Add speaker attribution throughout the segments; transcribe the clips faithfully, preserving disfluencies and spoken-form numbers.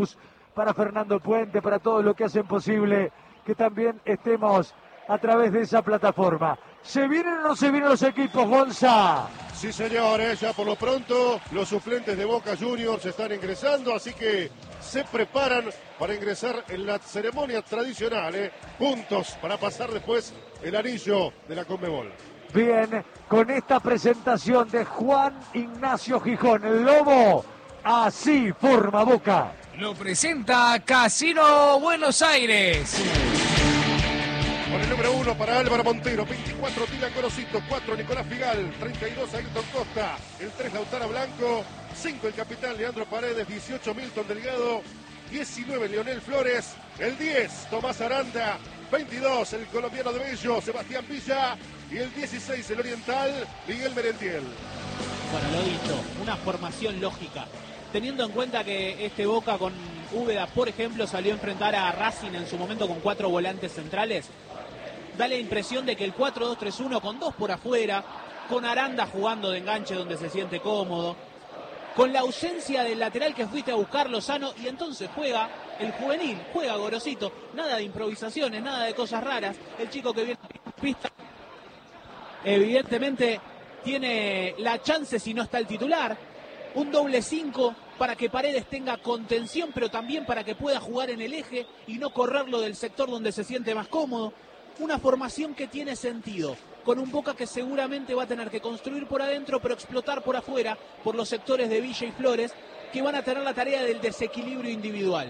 Speaker 1: para Fernando Puente, para todos los que hacen posible que también estemos a través de esa plataforma. ¿Se vienen o no se vienen los equipos, Gonza?
Speaker 2: Sí, señores, ya por lo pronto los suplentes de Boca Juniors están ingresando, así que se preparan para ingresar en la ceremonia tradicional, ¿eh? Juntos para pasar después el anillo de la Conmebol.
Speaker 1: Bien, con esta presentación de Juan Ignacio Gijón, el Lobo, así forma Boca.
Speaker 3: Lo presenta Casino Buenos Aires.
Speaker 2: Con el número uno para Álvaro Montero, veinticuatro Dylan Gorosito, cuatro Nicolás Figal, treinta y dos Ailton Costa, el tres Lautaro Blanco, cinco el capitán Leandro Paredes, dieciocho Milton Delgado, diecinueve Leonel Flores, el diez Tomás Aranda, veintidós el colombiano de Bello, Sebastián Villa, y el dieciséis el oriental Miguel Merentiel.
Speaker 4: Bueno, lo dicho, una formación lógica. Teniendo en cuenta que este Boca con Úbeda, por ejemplo, salió a enfrentar a Racing en su momento con cuatro volantes centrales, da la impresión de que el cuatro dos tres uno con dos por afuera, con Aranda jugando de enganche donde se siente cómodo, con la ausencia del lateral que fuiste a buscar, Lozano, y entonces juega el juvenil, juega Gorosito, nada de improvisaciones, nada de cosas raras, el chico que viene a pista evidentemente tiene la chance si no está el titular, un doble cinco para que Paredes tenga contención, pero también para que pueda jugar en el eje y no correrlo del sector donde se siente más cómodo. Una formación que tiene sentido, con un Boca que seguramente va a tener que construir por adentro, pero explotar por afuera, por los sectores de Villa y Flores, que van a tener la tarea del desequilibrio individual.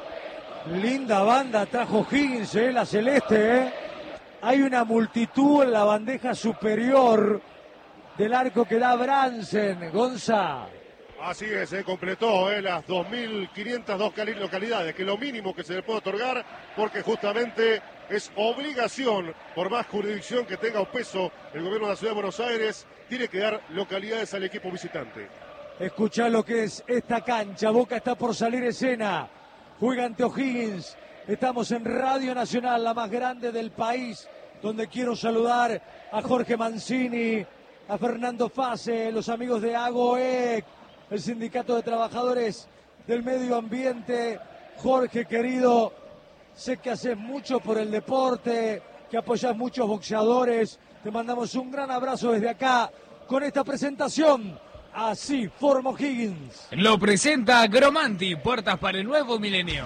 Speaker 1: Linda banda trajo Higgins, eh, la celeste. Eh. Hay una multitud en la bandeja superior del arco que da Bransen, Gonza.
Speaker 2: Así es, se eh, completó eh, las dos mil quinientas dos localidades, que es lo mínimo que se le puede otorgar, porque justamente es obligación, por más jurisdicción que tenga o peso el gobierno de la Ciudad de Buenos Aires, tiene que dar localidades al equipo visitante.
Speaker 1: Escuchá lo que es esta cancha, Boca está por salir escena, juega ante O'Higgins, estamos en Radio Nacional, la más grande del país, donde quiero saludar a Jorge Mancini, a Fernando Fase, los amigos de AGOEC, el Sindicato de Trabajadores del Medio Ambiente. Jorge, querido, sé que haces mucho por el deporte, que apoyas muchos boxeadores. Te mandamos un gran abrazo desde acá con esta presentación. Así forma O'Higgins.
Speaker 3: Lo presenta Gromanti, puertas para el nuevo milenio.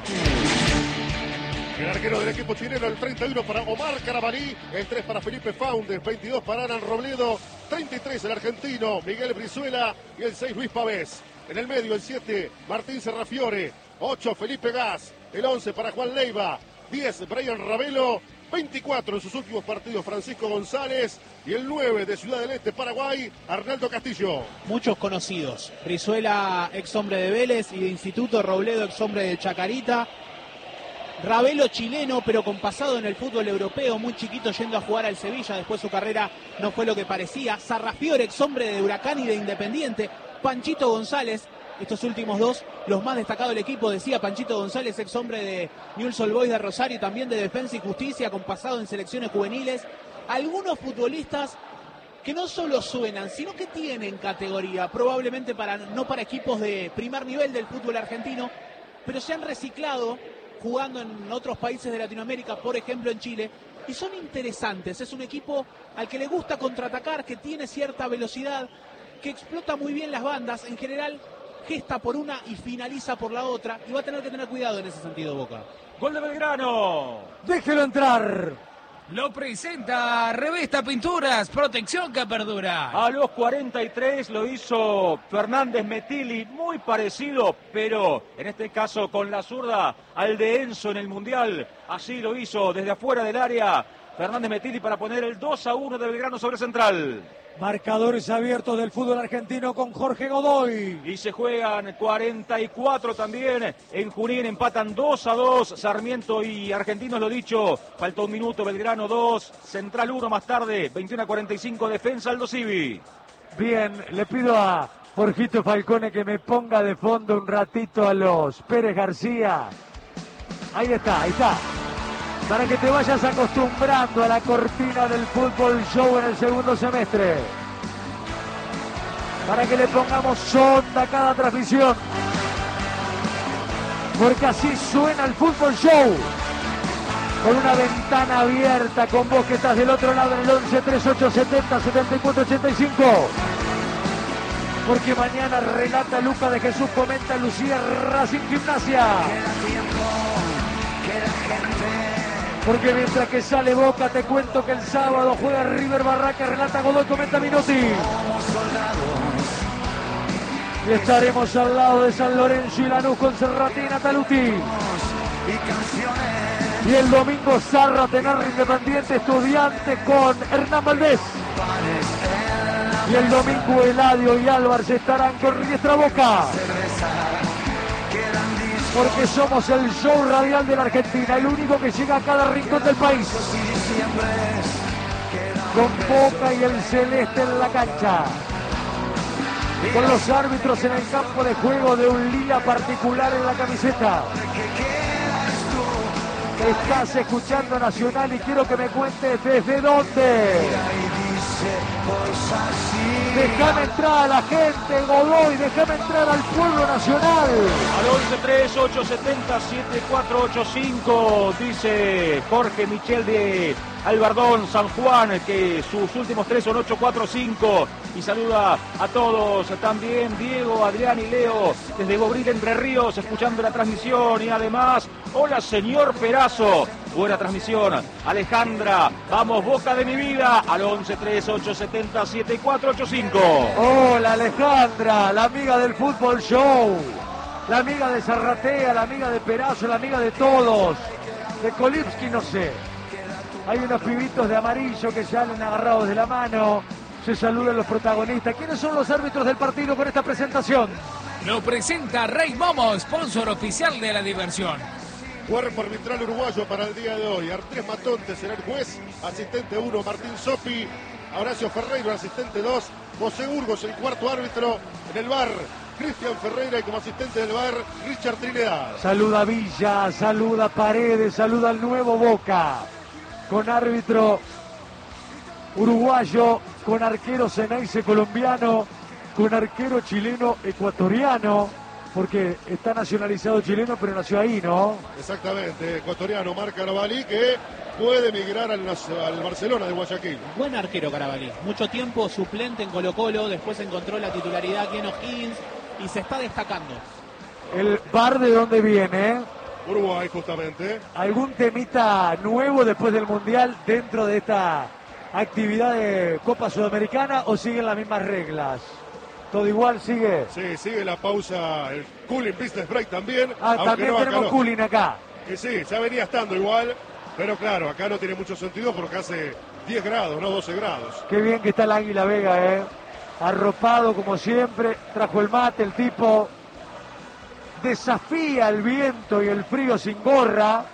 Speaker 2: El arquero del equipo chileno, el treinta y uno para Omar Carabalí, el tres para Felipe Faundes, veintidós para Alan Robledo, treinta y tres el argentino Miguel Brizuela y el seis Luis Pavés. En el medio el siete Martín Serrafiore, ocho Felipe Gas, el once para Juan Leiva, diez Brian Ravelo, veinticuatro en sus últimos partidos Francisco González y el nueve de Ciudad del Este, Paraguay, Arnaldo Castillo.
Speaker 4: Muchos conocidos, Brizuela, ex hombre de Vélez y de Instituto, Robledo, ex hombre de Chacarita. Ravelo chileno, pero con pasado en el fútbol europeo, muy chiquito yendo a jugar al Sevilla, después su carrera no fue lo que parecía. Sarrafiore, ex hombre de Huracán y de Independiente. Panchito González, estos últimos dos, los más destacados del equipo, decía Panchito González, ex hombre de Newell's Old Boys de Rosario y también de Defensa y Justicia, con pasado en selecciones juveniles. Algunos futbolistas que no solo suenan, sino que tienen categoría, probablemente para no para equipos de primer nivel del fútbol argentino, pero se han reciclado jugando en otros países de Latinoamérica, por ejemplo en Chile, y son interesantes. Es un equipo al que le gusta contraatacar, que tiene cierta velocidad, que explota muy bien las bandas, en general gesta por una y finaliza por la otra, y va a tener que tener cuidado en ese sentido Boca.
Speaker 1: Gol de Belgrano, déjelo entrar.
Speaker 3: Lo presenta Revesta Pinturas, protección que perdura.
Speaker 5: A los cuarenta y tres lo hizo Fernández Metilli, muy parecido, pero en este caso con la zurda al de Enzo en el Mundial. Así lo hizo desde afuera del área Fernández Metilli para poner el dos a uno de Belgrano sobre Central.
Speaker 1: Marcadores abiertos del fútbol argentino con Jorge Godoy.
Speaker 5: Y se juegan cuarenta y cuatro también. En Junín empatan dos a dos. Sarmiento y Argentinos, lo dicho. Faltó un minuto. Belgrano dos. Central uno más tarde. veintiuno a cuarenta y cinco. Defensa Aldo Civi.
Speaker 1: Bien, le pido a Jorgito Falcone que me ponga de fondo un ratito a los Pérez García. Ahí está, ahí está. Para que te vayas acostumbrando a la cortina del fútbol show en el segundo semestre. Para que le pongamos onda a cada transmisión. porque así suena el Fútbol Show. Con una ventana abierta, con vos que estás del otro lado en el once treinta y ocho setenta setenta y cuatro ochenta y cinco. Porque mañana relata Luca de Jesús, comenta Lucía Racing Gimnasia. Porque mientras que sale Boca, te cuento que el sábado juega River Barraca, relata Godoy, comenta Minotti. Y estaremos al lado de San Lorenzo y Lanús con Cerrati y Nataluti. Y el domingo Zarra, Tenar Independiente, Estudiantes con Hernán Valdés. Y el domingo Eladio y Álvarez estarán con Riestra Boca. Porque somos el show radial de la Argentina, el único que llega a cada rincón del país. Con Boca y el celeste en la cancha. Con los árbitros en el campo de juego de un lila particular en la camiseta. Estás escuchando Nacional y quiero que me cuentes desde dónde. Déjame entrar a la gente, Godoy, déjame entrar al pueblo nacional.
Speaker 5: Al once treinta y ocho setenta setenta y cuatro ochenta y cinco, dice Jorge Michel de Albardón, San Juan, que sus últimos tres son ocho cuatro cinco. Y saluda a todos, también Diego, Adrián y Leo, desde Bobril, Entre Ríos, escuchando la transmisión. Y además, hola señor Perazo, buena transmisión. Alejandra, vamos Boca de mi vida, al once treinta y ocho setenta setenta y cuatro ochenta y cinco.
Speaker 1: Hola Alejandra, la amiga del Fútbol Show, la amiga de Zarratea, la amiga de Perazo, la amiga de todos. De Kolipski no sé. Hay unos pibitos de amarillo que salen agarrados de la mano. Se saludan los protagonistas. ¿Quiénes son los árbitros del partido con esta presentación?
Speaker 3: Lo presenta Rey Momo, sponsor oficial de la diversión.
Speaker 2: Cuerpo arbitral uruguayo para el día de hoy. Artés Matonte será el juez. Asistente uno, Martín Sopi. Horacio Ferreiro, asistente dos. José Burgos, el cuarto árbitro. En el bar, Cristian Ferreira. Y como asistente del bar, Richard Trinidad.
Speaker 1: Saluda Villa, saluda Paredes, saluda al nuevo Boca. Con árbitro uruguayo, con arquero Ceneice colombiano, con arquero chileno ecuatoriano, porque está nacionalizado chileno pero nació ahí, ¿no?
Speaker 2: Exactamente, ecuatoriano Marc Carabalí, que puede migrar al, al Barcelona de Guayaquil.
Speaker 4: Buen arquero Carabalí, mucho tiempo suplente en Colo Colo, después encontró la titularidad aquí en O'Higgins y se está destacando.
Speaker 1: El bar de dónde viene,
Speaker 2: Uruguay justamente.
Speaker 1: ¿algún temita nuevo después del Mundial dentro de esta actividad de Copa Sudamericana o siguen las mismas reglas? ¿Todo igual sigue?
Speaker 2: Sí, sigue la pausa, el cooling business break también.
Speaker 1: Ah, también
Speaker 2: no
Speaker 1: tenemos
Speaker 2: no.
Speaker 1: cooling acá.
Speaker 2: Y sí, ya venía estando igual, pero claro, acá no tiene mucho sentido porque hace diez grados, no doce grados.
Speaker 1: Qué bien que está el Águila Vega, ¿eh? Arropado como siempre, trajo el mate, el tipo desafía el viento y el frío sin gorra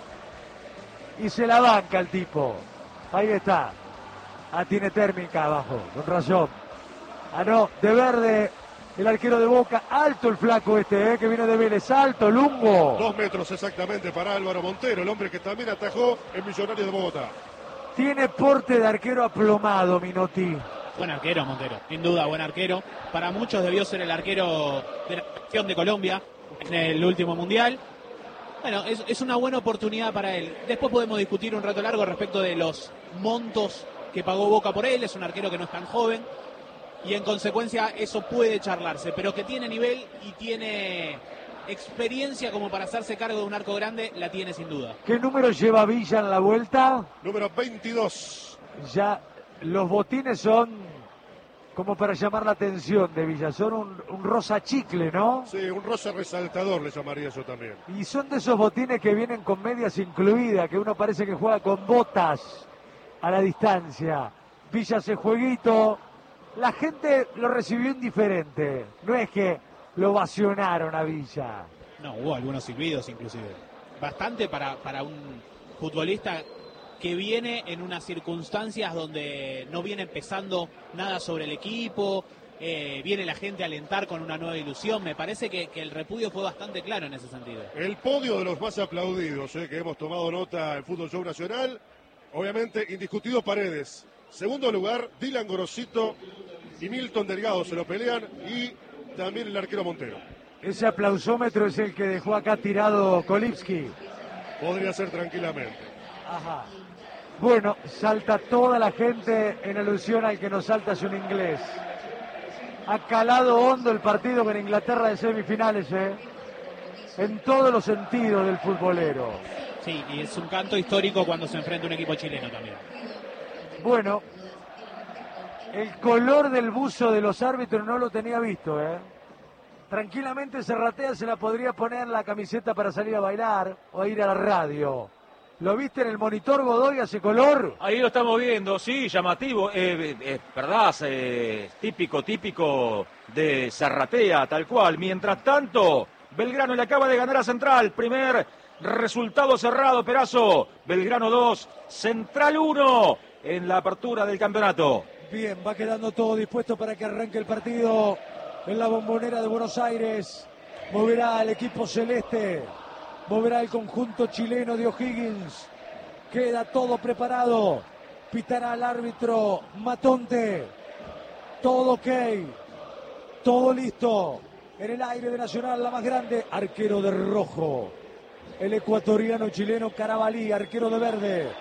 Speaker 1: y se la banca el tipo. Ahí está. Ah, tiene térmica abajo, con razón. Ah, no, de verde, el arquero de Boca, alto el flaco este, ¿eh? Que viene de Vélez, alto, Lungo.
Speaker 2: Dos metros exactamente para Álvaro Montero, el hombre que también atajó en Millonarios de Bogotá.
Speaker 1: Tiene porte de arquero aplomado, Minotti.
Speaker 4: Buen arquero Montero, sin duda, buen arquero. Para muchos debió ser el arquero de la selección de Colombia en el último Mundial. Bueno, es, es una buena oportunidad para él. Después podemos discutir un rato largo respecto de los montos que pagó Boca por él. Es un arquero que no es tan joven y en consecuencia eso puede charlarse, pero que tiene nivel y tiene experiencia como para hacerse cargo de un arco grande, la tiene sin duda.
Speaker 1: ¿Qué número lleva Villa en la vuelta?
Speaker 2: Número veintidós.
Speaker 1: Ya los botines son como para llamar la atención de Villa, son un, un rosa chicle, ¿no?
Speaker 2: Sí, un rosa resaltador le llamaría yo también.
Speaker 1: Y son de esos botines que vienen con medias incluidas, que uno parece que juega con botas a la distancia. Villa hace jueguito, la gente lo recibió indiferente, no es que lo vacionaron a Villa.
Speaker 4: No, hubo algunos silbidos inclusive. Bastante para, para un futbolista que viene en unas circunstancias donde no viene empezando nada sobre el equipo, eh, viene la gente a alentar con una nueva ilusión. Me parece que, que el repudio fue bastante claro en ese sentido.
Speaker 2: El podio de los más aplaudidos, eh, que hemos tomado nota en Fútbol Show Nacional, obviamente indiscutido Paredes. Segundo lugar, Dylan Gorosito y Milton Delgado se lo pelean, y también el arquero Montero.
Speaker 1: Ese aplausómetro es el que dejó acá tirado Kolipski.
Speaker 2: Podría ser tranquilamente.
Speaker 1: Ajá. Bueno, salta toda la gente en alusión al que nos salta es un inglés. Ha calado hondo el partido con Inglaterra de semifinales, ¿eh? En todos los sentidos del futbolero.
Speaker 4: Sí, y es un canto histórico cuando se enfrenta un equipo chileno también.
Speaker 1: Bueno, el color del buzo de los árbitros no lo tenía visto, ¿eh? Tranquilamente Serratea se la podría poner la camiseta para salir a bailar o a ir a la radio. ¿Lo viste en el monitor, Godoy, a ese color?
Speaker 5: Ahí lo estamos viendo, sí, llamativo, eh, eh, verdad, eh, típico, típico de Serratea, tal cual. Mientras tanto, Belgrano le acaba de ganar a Central, primer resultado cerrado, Perazo. Belgrano dos, Central uno en la apertura del campeonato.
Speaker 1: Bien, va quedando todo dispuesto para que arranque el partido en la Bombonera de Buenos Aires. Moverá al equipo celeste, moverá el conjunto chileno de O'Higgins. Queda todo preparado. Pitará el árbitro Matonte. Todo ok. Todo listo. En el aire de Nacional, la más grande. Arquero de rojo. El ecuatoriano chileno Carabalí, arquero de verde.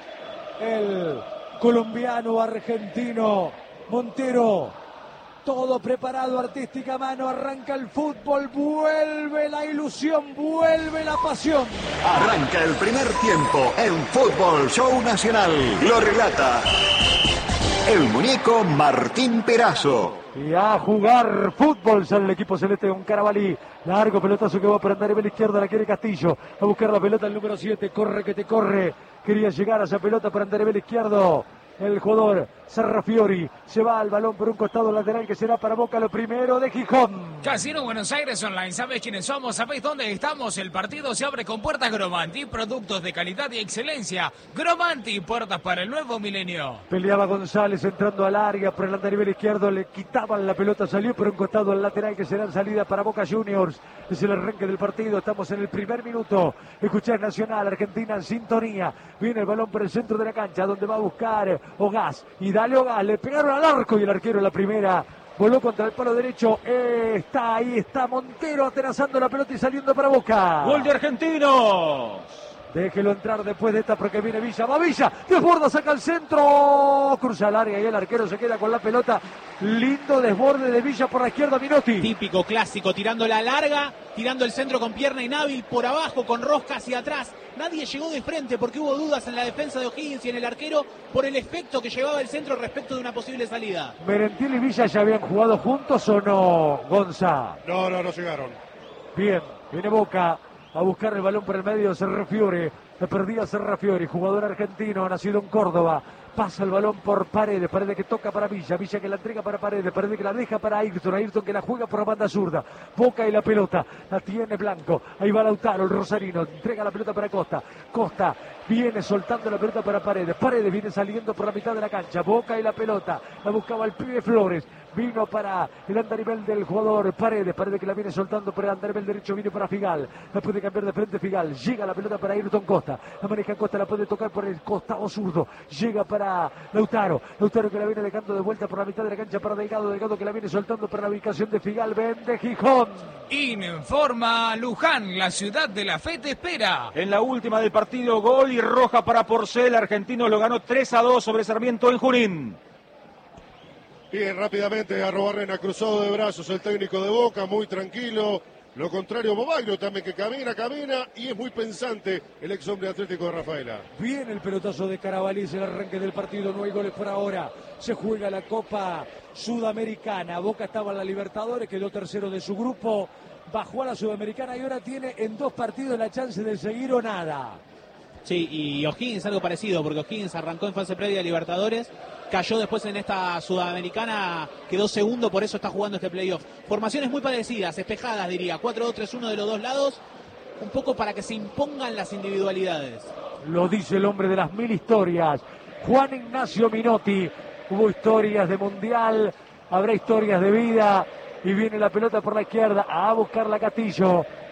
Speaker 1: El colombiano argentino Montero. Todo preparado, artística mano, arranca el fútbol, vuelve la ilusión, vuelve la pasión.
Speaker 6: Arranca el primer tiempo en Fútbol Show Nacional. Lo relata el muñeco Martín Perazo.
Speaker 1: Y a jugar fútbol sale el equipo celeste con Carabalí. Largo pelotazo que va para andar en la izquierda, la quiere Castillo. A buscar la pelota el número siete, corre que te corre. Quería llegar a esa pelota para andar en el izquierdo. El jugador Serrafiori se va al balón por un costado lateral que será para Boca, lo primero de Gijón.
Speaker 3: Casino Buenos Aires Online, ¿sabes quiénes somos? ¿Sabéis dónde estamos? El partido se abre con puertas Gromanti, productos de calidad y excelencia. Gromanti, puertas para el nuevo milenio.
Speaker 1: Peleaba González entrando al área por el andarivel izquierdo, le quitaban la pelota, salió por un costado al lateral que será en salida para Boca Juniors. Es el arranque del partido, estamos en el primer minuto. Escuchar Nacional, Argentina en sintonía. Viene el balón por el centro de la cancha, donde va a buscar Ogás. Y dale Ogás, le pegaron al arco y el arquero en la primera voló contra el palo derecho. Eh, está ahí, está Montero atenazando la pelota y saliendo para Boca.
Speaker 5: Gol de Argentinos.
Speaker 1: Déjelo entrar después de esta porque viene Villa. Va Villa, desborda, saca el centro. Cruza al área y el arquero se queda con la pelota. Lindo desborde de Villa por la izquierda, Minotti.
Speaker 4: Típico, clásico, tirando la larga, tirando el centro con pierna inhábil por abajo, con rosca hacia atrás. Nadie llegó de frente porque hubo dudas en la defensa de O'Higgins y en el arquero por el efecto que llevaba el centro respecto de una posible salida.
Speaker 1: ¿Merentiel y Villa ya habían jugado juntos o no, Gonza?
Speaker 2: No, no, no llegaron.
Speaker 1: Bien, viene Boca a buscar el balón por el medio, Serrafiori. Le perdía Serrafiori, jugador argentino, nacido en Córdoba. Pasa el balón por Paredes, Paredes que toca para Villa, Villa que la entrega para Paredes, Paredes que la deja para Ayrton, Ayrton que la juega por la banda zurda. Boca y la pelota, la tiene Blanco. Ahí va Lautaro, el rosarino, entrega la pelota para Costa. Costa viene soltando la pelota para Paredes. Paredes viene saliendo por la mitad de la cancha. Boca y la pelota, la buscaba el pibe Flores. Vino para el andarivel del jugador Paredes, Paredes que la viene soltando por el andarivel derecho, viene para Figal, la puede cambiar de frente Figal, llega la pelota para Ayrton Costa, la maneja Costa, la puede tocar por el costado zurdo, llega para Lautaro, Lautaro que la viene dejando de vuelta por la mitad de la cancha para Delgado, Delgado que la viene soltando para la ubicación de Figal, vende Gijón.
Speaker 3: Informa Luján, la ciudad de la fe te espera.
Speaker 5: En la última del partido, gol y roja para Porcel, argentino lo ganó tres a dos sobre Sarmiento en Junín.
Speaker 2: Bien, rápidamente Arrobarrena, cruzado de brazos el técnico de Boca, muy tranquilo. Lo contrario, Bobaglio también que camina, camina y es muy pensante el ex hombre atlético de Rafaela.
Speaker 1: Viene el pelotazo de Carabalí, el arranque del partido, no hay goles por ahora. Se juega la Copa Sudamericana. Boca estaba en la Libertadores, quedó tercero de su grupo, bajó a la Sudamericana y ahora tiene en dos partidos la chance de seguir o nada.
Speaker 4: Sí, y O'Higgins algo parecido, porque O'Higgins arrancó en fase previa de Libertadores, cayó después en esta Sudamericana, quedó segundo, por eso está jugando este playoff. Formaciones muy parecidas, espejadas diría, cuatro dos tres uno de los dos lados, un poco para que se impongan las individualidades.
Speaker 1: Lo dice el hombre de las mil historias, Juan Ignacio Minotti. Hubo historias de mundial, habrá historias de vida, y viene la pelota por la izquierda a buscarla Castillo.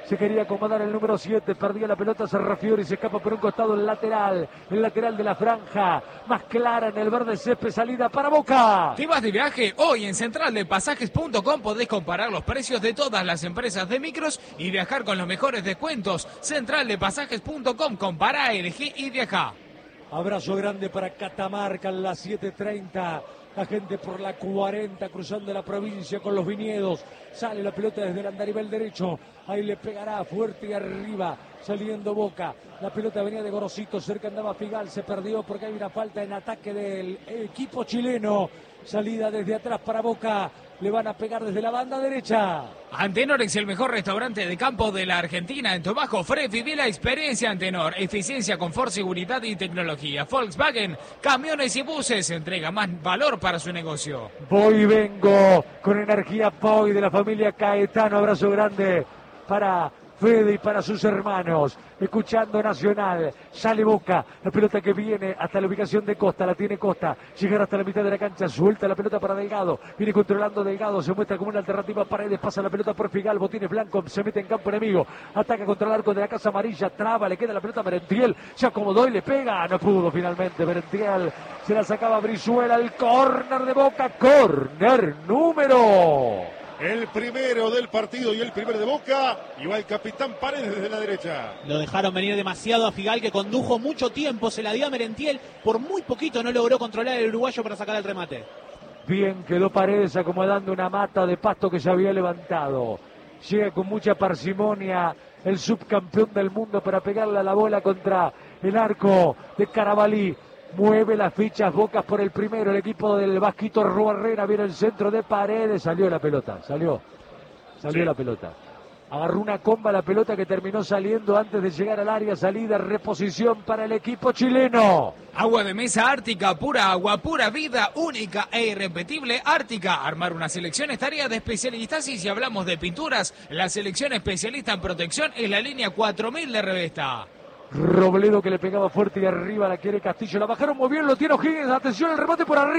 Speaker 1: Se quería acomodar el número siete, perdía la pelota Serrafiori, se escapa por un costado el lateral, el lateral de la franja, más clara en el verde césped, salida para Boca.
Speaker 3: ¿Te vas de viaje? Hoy en central de pasajes punto com podés comparar los precios de todas las empresas de micros y viajar con los mejores descuentos. central de pasajes punto com, compará, elegí y viajá.
Speaker 1: Abrazo grande para Catamarca en las siete treinta. La gente por la cuarenta cruzando la provincia con los viñedos. Sale la pelota desde el andarivel derecho. Ahí le pegará fuerte y arriba. Saliendo Boca. La pelota venía de Gorosito. Cerca andaba Figal. Se perdió porque hay una falta en ataque del equipo chileno. Salida desde atrás para Boca. Le van a pegar desde la banda derecha.
Speaker 3: Antenor es el mejor restaurante de campo de la Argentina. En Tobajo, Fred, viví la experiencia Antenor. Eficiencia, confort, seguridad y tecnología. Volkswagen, camiones y buses. Entrega más valor para su negocio.
Speaker 1: Voy y vengo con energía Poi de la familia Caetano. Abrazo grande para Fede y para sus hermanos, escuchando Nacional, sale Boca, la pelota que viene hasta la ubicación de Costa, la tiene Costa, llegar hasta la mitad de la cancha, suelta la pelota para Delgado, viene controlando Delgado, se muestra como una alternativa a Paredes, pasa la pelota por Figal, Botines Blanco, se mete en campo enemigo, ataca contra el arco de la Casa Amarilla, traba, le queda la pelota a Merentiel, se acomodó y le pega, no pudo finalmente, Merentiel, se la sacaba Brizuela, el córner de Boca, córner número...
Speaker 2: El primero del partido y el primero de Boca. Y va el capitán Paredes desde la derecha.
Speaker 4: Lo dejaron venir demasiado a Figal, que condujo mucho tiempo. Se la dio a Merentiel. Por muy poquito no logró controlar el uruguayo para sacar el remate.
Speaker 1: Bien quedó Paredes acomodando una mata de pasto que se había levantado. Llega con mucha parsimonia el subcampeón del mundo para pegarle a la bola contra el arco de Carabalí. Mueve las fichas Bocas por el primero, el equipo del Vasquito Ruarrena, viene el centro de Paredes, salió la pelota, salió, salió sí. la pelota. Agarró una comba la pelota que terminó saliendo antes de llegar al área, salida, reposición para el equipo chileno.
Speaker 3: Agua de mesa Ártica, pura agua, pura vida, única e irrepetible Ártica. Armar una selección es tarea de especialistas y si hablamos de pinturas, la selección especialista en protección es la línea cuatro mil de Revesta.
Speaker 1: Robledo que le pegaba fuerte y arriba la quiere Castillo, la bajaron muy bien, lo tiene O'Higgins, atención el remate por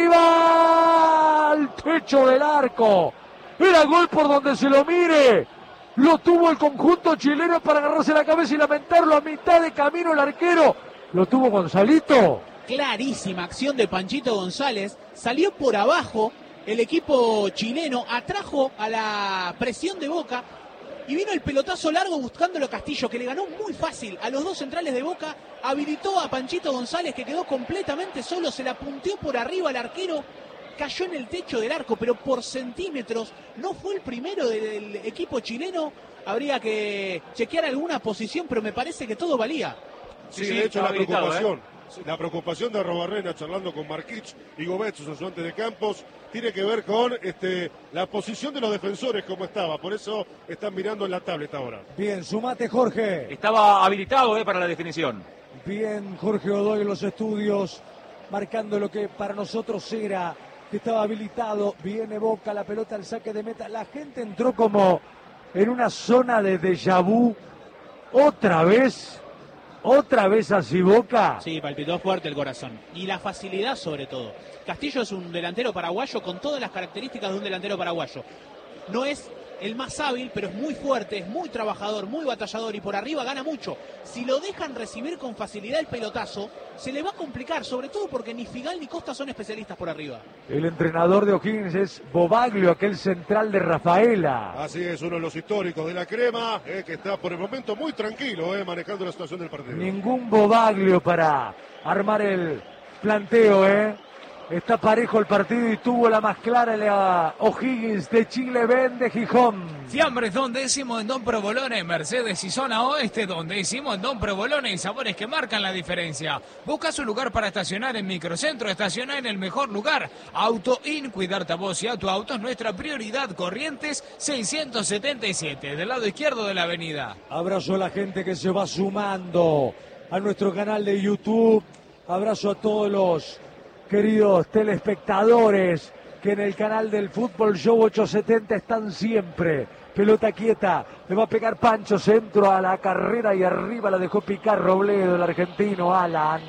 Speaker 1: arriba, al techo del arco, era gol por donde se lo mire, lo tuvo el conjunto chileno para agarrarse la cabeza y lamentarlo a mitad de camino el arquero, lo tuvo Gonzalito.
Speaker 4: Clarísima acción de Panchito González, salió por abajo, el equipo chileno atrajo a la presión de Boca, y vino el pelotazo largo buscándolo a Castillo, que le ganó muy fácil a los dos centrales de Boca, habilitó a Panchito González, que quedó completamente solo, se la punteó por arriba al arquero, cayó en el techo del arco, pero por centímetros, no fue el primero del equipo chileno, habría que chequear alguna posición, pero me parece que todo valía.
Speaker 2: Sí, sí de hecho la preocupación, ¿eh? La preocupación de Arrobarrena charlando con Marquich y Gobet, sus ayudantes de campos, tiene que ver con este, la posición de los defensores como estaba, por eso están mirando en la tablet ahora.
Speaker 1: Bien, sumate Jorge.
Speaker 5: Estaba habilitado eh, para la definición.
Speaker 1: Bien, Jorge Godoy en los estudios, marcando lo que para nosotros era, que estaba habilitado, viene Boca, la pelota al saque de meta, la gente entró como en una zona de déjà vu, otra vez... ¿Otra vez así Boca?
Speaker 4: Sí, palpitó fuerte el corazón. Y la facilidad sobre todo. Castillo es un delantero paraguayo con todas las características de un delantero paraguayo. No es el más hábil, pero es muy fuerte, es muy trabajador, muy batallador y por arriba gana mucho. Si lo dejan recibir con facilidad el pelotazo, se le va a complicar, sobre todo porque ni Figal ni Costa son especialistas por arriba.
Speaker 1: El entrenador de O'Higgins es Bobaglio, aquel central de Rafaela.
Speaker 2: Así es, uno de los históricos de la crema, eh, que está por el momento muy tranquilo, eh, manejando la situación del partido.
Speaker 1: Ningún Bobaglio para armar el planteo, ¿eh? Está parejo el partido y tuvo la más clara la O'Higgins de Chile, Ben de Gijón.
Speaker 3: Fiambres Don Décimo en Don Provolone, Mercedes y Zona Oeste Don Décimo en Don Provolone y sabores que marcan la diferencia. Busca su lugar para estacionar en Microcentro, estacionar en el mejor lugar. Auto In, cuidarte a vos y a tu auto es nuestra prioridad. Corrientes seiscientos setenta y siete, del lado izquierdo de la avenida.
Speaker 1: Abrazo a la gente que se va sumando a nuestro canal de YouTube. Abrazo a todos los queridos telespectadores que en el canal del Fútbol Show ochocientos setenta están siempre. Pelota quieta, le va a pegar Pancho, centro a la carrera y arriba la dejó picar Robledo, el argentino Alan.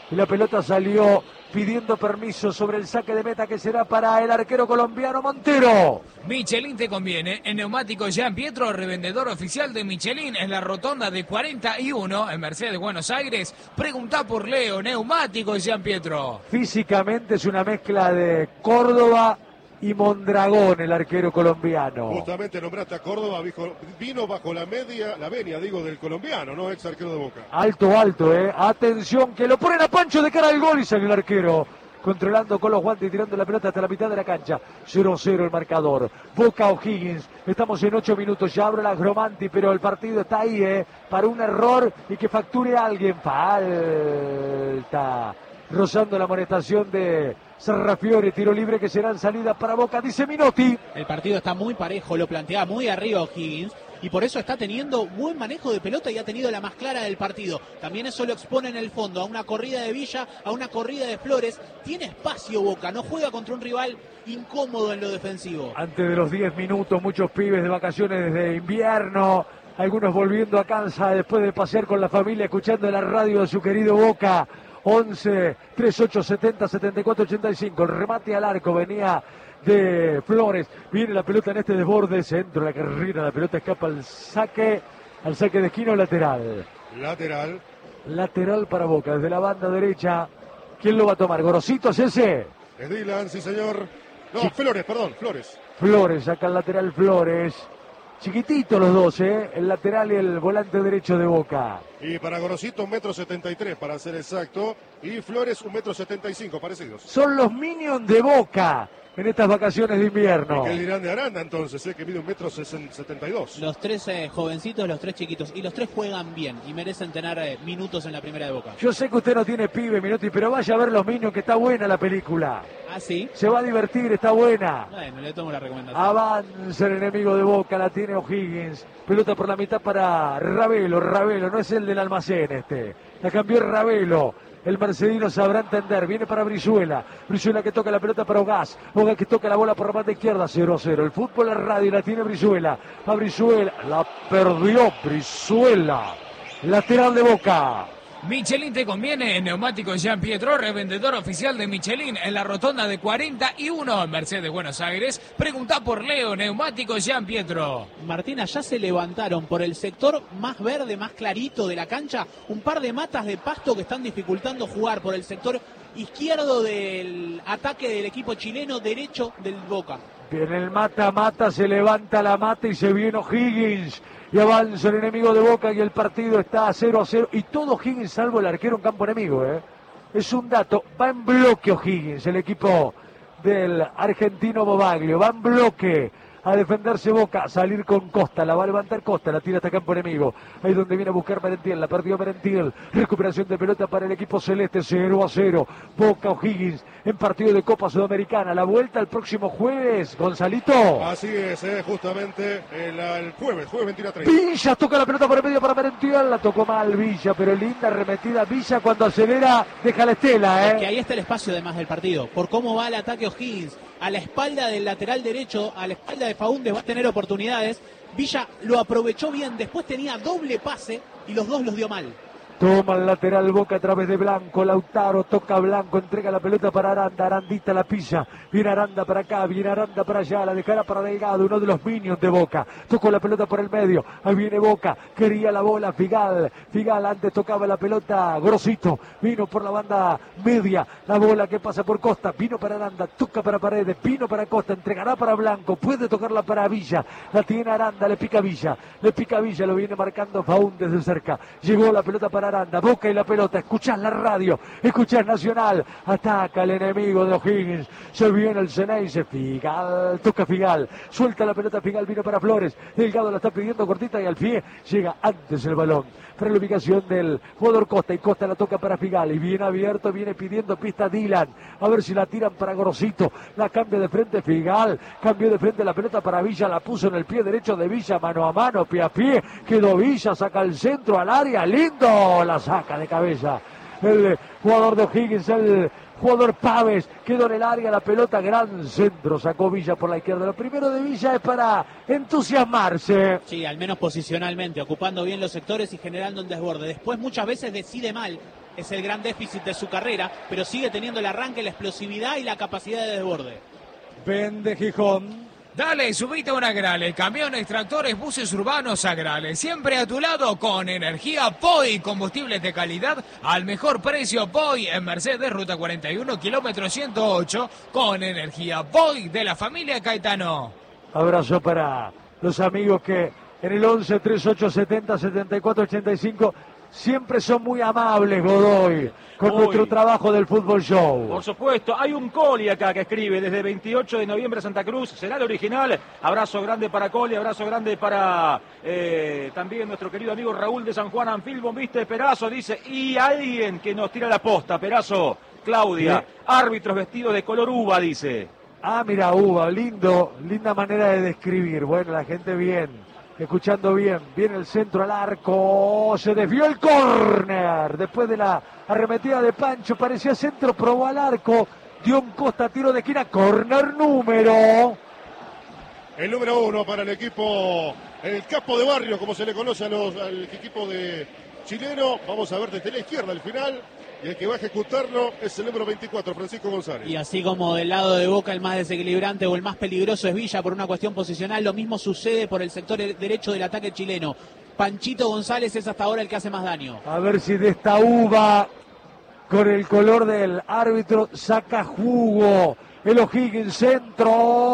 Speaker 1: y la pelota salió pidiendo permiso sobre el saque de meta que será para el arquero colombiano Montero.
Speaker 3: Michelin te conviene. En Neumáticos Jean Pietro, revendedor oficial de Michelin en la rotonda de cuarenta y uno en Mercedes, Buenos Aires. Pregunta por Leo. Neumáticos Jean Pietro.
Speaker 1: Físicamente es una mezcla de Córdoba y Mondragón, el arquero colombiano.
Speaker 2: Justamente nombraste a Córdoba, vino, vino bajo la media, la venia, digo, del colombiano, ¿no? Ex arquero de Boca.
Speaker 1: Alto, alto, eh. Atención, que lo ponen a Pancho de cara al gol y sale el arquero. Controlando con los guantes y tirando la pelota hasta la mitad de la cancha. cero cero el marcador. Boca O'Higgins. Estamos en ocho minutos. Ya abre la Gromanti, pero el partido está ahí, eh. Para un error y que facture a alguien. Falta. Rozando la amonestación de Sarrafiore, tiro libre que será en salida para Boca, dice Minotti.
Speaker 4: El partido está muy parejo, lo plantea muy arriba O'Higgins y por eso está teniendo buen manejo de pelota y ha tenido la más clara del partido. También eso lo expone en el fondo, a una corrida de Villa, a una corrida de Flores. Tiene espacio Boca, no juega contra un rival incómodo en lo defensivo.
Speaker 1: Antes de los diez minutos, muchos pibes de vacaciones desde invierno, algunos volviendo a casa después de pasear con la familia, escuchando la radio de su querido Boca. once, treinta y ocho, setenta, setenta y cuatro, ochenta y cinco. El remate al arco venía de Flores. Viene la pelota en este desborde, centro, la carrera, la pelota escapa al saque, al saque de esquina o lateral.
Speaker 2: Lateral.
Speaker 1: Lateral para Boca, desde la banda derecha. ¿Quién lo va a tomar? ¿Gorosito es ese?
Speaker 2: Es Dylan, sí señor. No,
Speaker 1: Sí.
Speaker 2: Flores, perdón, Flores.
Speaker 1: Flores, saca el lateral Flores. Chiquititos los dos, ¿eh? El lateral y el volante derecho de Boca.
Speaker 2: Y para Gorosito un metro setenta y tres para ser exacto. Y Flores un metro setenta y cinco, parecidos.
Speaker 1: Son los Minions de Boca en estas vacaciones de invierno.
Speaker 2: ¿Y qué dirán de Aranda entonces? Eh, que mide un metro setenta y dos.
Speaker 4: Los tres eh, jovencitos, los tres chiquitos, y los tres juegan bien y merecen tener eh, minutos en la primera de Boca.
Speaker 1: Yo sé que usted no tiene pibe, Minotti, pero vaya a ver los Minions, que está buena la película.
Speaker 4: ¿Ah, sí?
Speaker 1: Se va a divertir, está buena.
Speaker 4: Bueno, le tomo la recomendación.
Speaker 1: Avanza el enemigo de Boca, la tiene O'Higgins. Pelota por la mitad para Ravelo. Ravelo, no es el del almacén este. La cambió Ravelo. El mercedino sabrá entender. Viene para Brizuela. Brizuela que toca la pelota para Ogaz. Ogaz que toca la bola por la banda izquierda. cero a cero. El fútbol es radio. La tiene Brizuela. A Brizuela. La perdió Brizuela. Lateral de Boca.
Speaker 3: Michelin te conviene. En Neumáticos Jean Pietro, revendedor oficial de Michelin en la rotonda de cuarenta y uno en Mercedes, Buenos Aires. Pregunta por Leo. Neumáticos Jean Pietro.
Speaker 4: Martina, ya se levantaron por el sector más verde, más clarito de la cancha, un par de matas de pasto que están dificultando jugar por el sector izquierdo del ataque del equipo chileno, derecho del Boca.
Speaker 1: Viene el mata-mata, se levanta la mata y se viene O'Higgins. Y avanza el enemigo de Boca y el partido está a cero a cero. Y todo O'Higgins salvo el arquero en campo enemigo, ¿eh? Es un dato. Va en bloque O'Higgins, el equipo del argentino Bobaglio. Va en bloque a defenderse Boca, a salir con Costa. La va a levantar Costa, la tira hasta campo enemigo. Ahí donde viene a buscar Merentiel. La perdió Merentiel. Recuperación de pelota para el equipo celeste. cero a cero. Boca O'Higgins en partido de Copa Sudamericana. La vuelta el próximo jueves, Gonzalito.
Speaker 2: Así es, eh, justamente el, el jueves, jueves veintiuno a treinta.
Speaker 1: Villa toca la pelota por el medio para Merentiel. La tocó mal Villa, pero linda arremetida Villa cuando acelera, deja la estela,
Speaker 4: Es que
Speaker 1: ¿eh?
Speaker 4: ahí está el espacio además del partido, por cómo va el ataque O'Higgins, a la espalda del lateral derecho, a la espalda de Faúndez va a tener oportunidades. Villa lo aprovechó bien, después tenía doble pase y los dos los dio mal.
Speaker 1: Toma el lateral Boca a través de Blanco. Lautaro toca a Blanco, entrega la pelota para Aranda. Arandita la pilla. Viene Aranda para acá, viene Aranda para allá. La dejará para Delgado, uno de los minions de Boca. Tocó la pelota por el medio. Ahí viene Boca. Quería la bola Figal. Figal antes tocaba la pelota Grosito. Vino por la banda media. La bola que pasa por Costa. Vino para Aranda. Toca para Paredes. Vino para Costa. Entregará para Blanco. Puede tocarla para Villa. La tiene Aranda. Le pica Villa. Le pica Villa. Lo viene marcando Faúndez desde cerca. Llegó la pelota para Aranda, Boca y la pelota, escuchás la radio, escuchás Nacional, ataca el enemigo de O'Higgins, se viene el Ceneice, Figal, toca Figal, suelta la pelota Figal, vino para Flores, Delgado la está pidiendo cortita y al pie, llega antes el balón, para la ubicación del jugador Costa y Costa la toca para Figal y viene abierto, viene pidiendo pista Dylan, a ver si la tiran para Grosito, la cambia de frente Figal, cambió de frente la pelota para Villa, la puso en el pie derecho de Villa, mano a mano, pie a pie, quedó Villa, saca el centro al área, lindo, la saca de cabeza el jugador de O'Higgins, el jugador Paves, quedó en el área, la pelota, gran centro, sacó Villa por la izquierda. Lo primero de Villa es para entusiasmarse.
Speaker 4: Sí, al menos posicionalmente, ocupando bien los sectores y generando un desborde. Después muchas veces decide mal, es el gran déficit de su carrera, pero sigue teniendo el arranque, la explosividad y la capacidad de desborde.
Speaker 1: Vende Gijón.
Speaker 3: Dale, subite a una Agrale, camiones, tractores, buses urbanos Agrale, siempre a tu lado con energía P O I, combustibles de calidad al mejor precio. P O I en Mercedes, ruta cuarenta y uno, kilómetro ciento ocho, con energía P O I de la familia Caetano.
Speaker 1: Abrazo para los amigos que en el once, treinta y ocho, setenta, setenta y cuatro, ochenta y cinco siempre son muy amables, Godoy, con
Speaker 5: Hoy.
Speaker 1: nuestro trabajo del Fútbol Show.
Speaker 5: Por supuesto, hay un Coli acá que escribe desde veintiocho de noviembre Santa Cruz, será el original. Abrazo grande para Coli, abrazo grande para eh, también nuestro querido amigo Raúl de San Juan Anfilbo, viste, Perazo, dice, y alguien que nos tira la posta, Perazo, Claudia,
Speaker 1: Sí.
Speaker 5: árbitros vestidos de color uva, dice.
Speaker 1: Ah, mira, uva, lindo, linda manera de describir. Bueno, la gente bien. Escuchando bien, viene el centro al arco, se desvió el córner, después de la arremetida de Pancho, parecía centro, probó al arco, dio un costa, tiro de esquina, córner número.
Speaker 2: El número uno para el equipo, el capo de barrio, como se le conoce a los, al equipo de chileno. Vamos a ver desde la izquierda al final. Y el que va a ejecutarlo es el número veinticuatro, Francisco González.
Speaker 4: Y así como del lado de Boca el más desequilibrante o el más peligroso es Villa por una cuestión posicional, lo mismo sucede por el sector derecho del ataque chileno. Panchito González es hasta ahora el que hace más daño.
Speaker 1: A ver si de esta uva, con el color del árbitro, saca jugo. El O'Higgins, centro.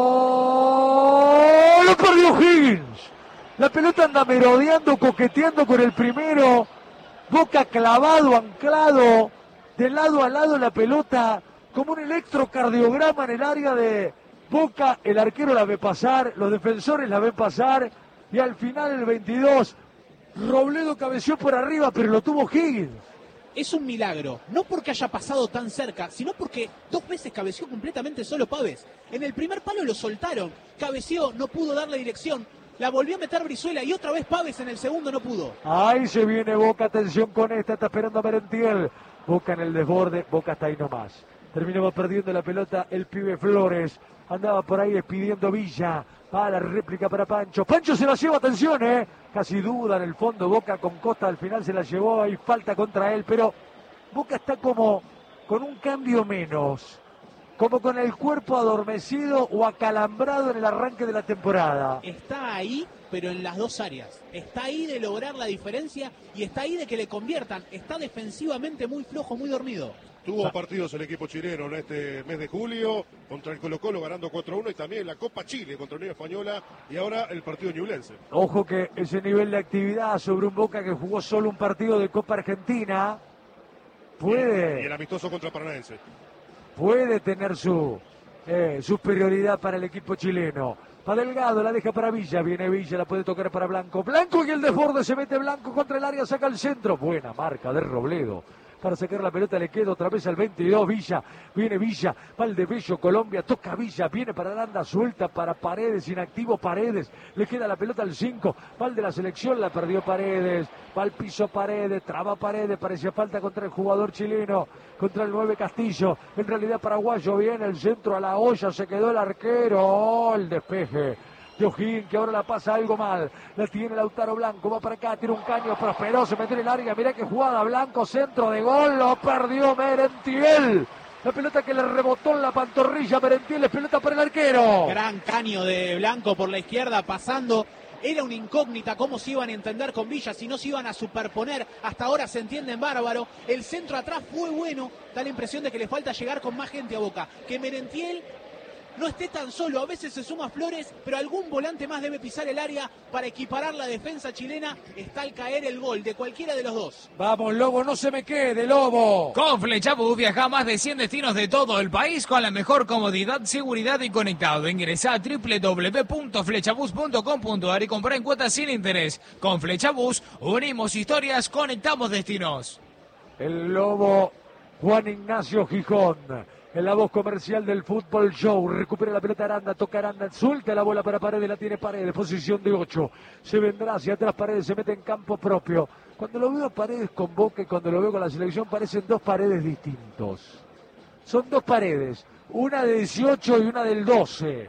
Speaker 1: ¡Lo perdió O'Higgins! La pelota anda merodeando, coqueteando con el primero. Boca clavado, anclado, de lado a lado la pelota, como un electrocardiograma en el área de Boca. El arquero la ve pasar, los defensores la ven pasar, y al final el veintidós, Robledo cabeció por arriba, pero lo tuvo Higgins.
Speaker 4: Es un milagro, no porque haya pasado tan cerca, sino porque dos veces cabeció completamente solo Pávez. En el primer palo lo soltaron, cabeció, no pudo darle dirección. La volvió a meter Brizuela y otra vez Pávez en el segundo no pudo.
Speaker 1: Ahí se viene Boca, atención con esta, está esperando a Merentiel. Boca en el desborde, Boca está ahí nomás. Terminaba perdiendo la pelota el pibe Flores. Andaba por ahí despidiendo Villa. Va la réplica para Pancho. Pancho se la lleva, atención, eh. Casi duda en el fondo, Boca con Costa al final se la llevó. Hay falta contra él, pero Boca está como con un cambio menos. Como con el cuerpo adormecido o acalambrado en el arranque de la temporada.
Speaker 4: Está ahí, pero en las dos áreas. Está ahí de lograr la diferencia y está ahí de que le conviertan. Está defensivamente muy flojo, muy dormido.
Speaker 2: Tuvo partidos el equipo chileno en este mes de julio, contra el Colo-Colo ganando cuatro a uno y también la Copa Chile contra la Unión Española y ahora el partido ñublense.
Speaker 1: Ojo que ese nivel de actividad sobre un Boca que jugó solo un partido de Copa Argentina puede...
Speaker 2: Y el amistoso contra Paranaense.
Speaker 1: Puede tener su eh, superioridad para el equipo chileno. Va Delgado, la deja para Villa, viene Villa, la puede tocar para Blanco. Blanco y el desborde, se mete Blanco contra el área, saca el centro. Buena marca de Robledo. Para sacar la pelota le queda otra vez al veintidós, Villa, viene Villa, Valdebello, Colombia, toca Villa, viene para Aranda, suelta para Paredes, inactivo Paredes, le queda la pelota al cinco, va el de la selección, la perdió Paredes, va al piso Paredes, traba Paredes, parecía falta contra el jugador chileno, contra el nueve Castillo, en realidad paraguayo, viene el centro a la olla, se quedó el arquero, oh, el despeje de O'Higgins, que ahora la pasa algo mal, la tiene Lautaro Blanco, va para acá, tiene un caño, prosperó, se metió en el área, mirá que jugada, Blanco, centro de gol, lo perdió Merentiel, la pelota que le rebotó en la pantorrilla, Merentiel, es pelota para el arquero.
Speaker 4: Gran caño de Blanco por la izquierda, pasando, era una incógnita cómo se iban a entender con Villa, si no se iban a superponer, hasta ahora se entienden bárbaro, el centro atrás fue bueno, da la impresión de que le falta llegar con más gente a Boca, que Merentiel no esté tan solo, a veces se suma Flores, pero algún volante más debe pisar el área para equiparar la defensa chilena. Está al caer el gol de cualquiera de los dos.
Speaker 1: Vamos, Lobo, no se me quede, Lobo.
Speaker 3: Con Flechabús viaja a más de cien destinos de todo el país con la mejor comodidad, seguridad y conectado. Ingresa a doble u doble u doble u punto flechabús punto com punto a r y compra en cuotas sin interés. Con Flechabús unimos historias, conectamos destinos.
Speaker 1: El Lobo Juan Ignacio Gijón. En la voz comercial del Fútbol Show, recupera la pelota Aranda, toca Aranda, suelta la bola para Paredes, la tiene Paredes, posición de ocho, se vendrá hacia atrás Paredes, se mete en campo propio. Cuando lo veo a Paredes con Boca y cuando lo veo con la selección parecen dos Paredes distintos. Son dos Paredes, una de dieciocho y una del doce.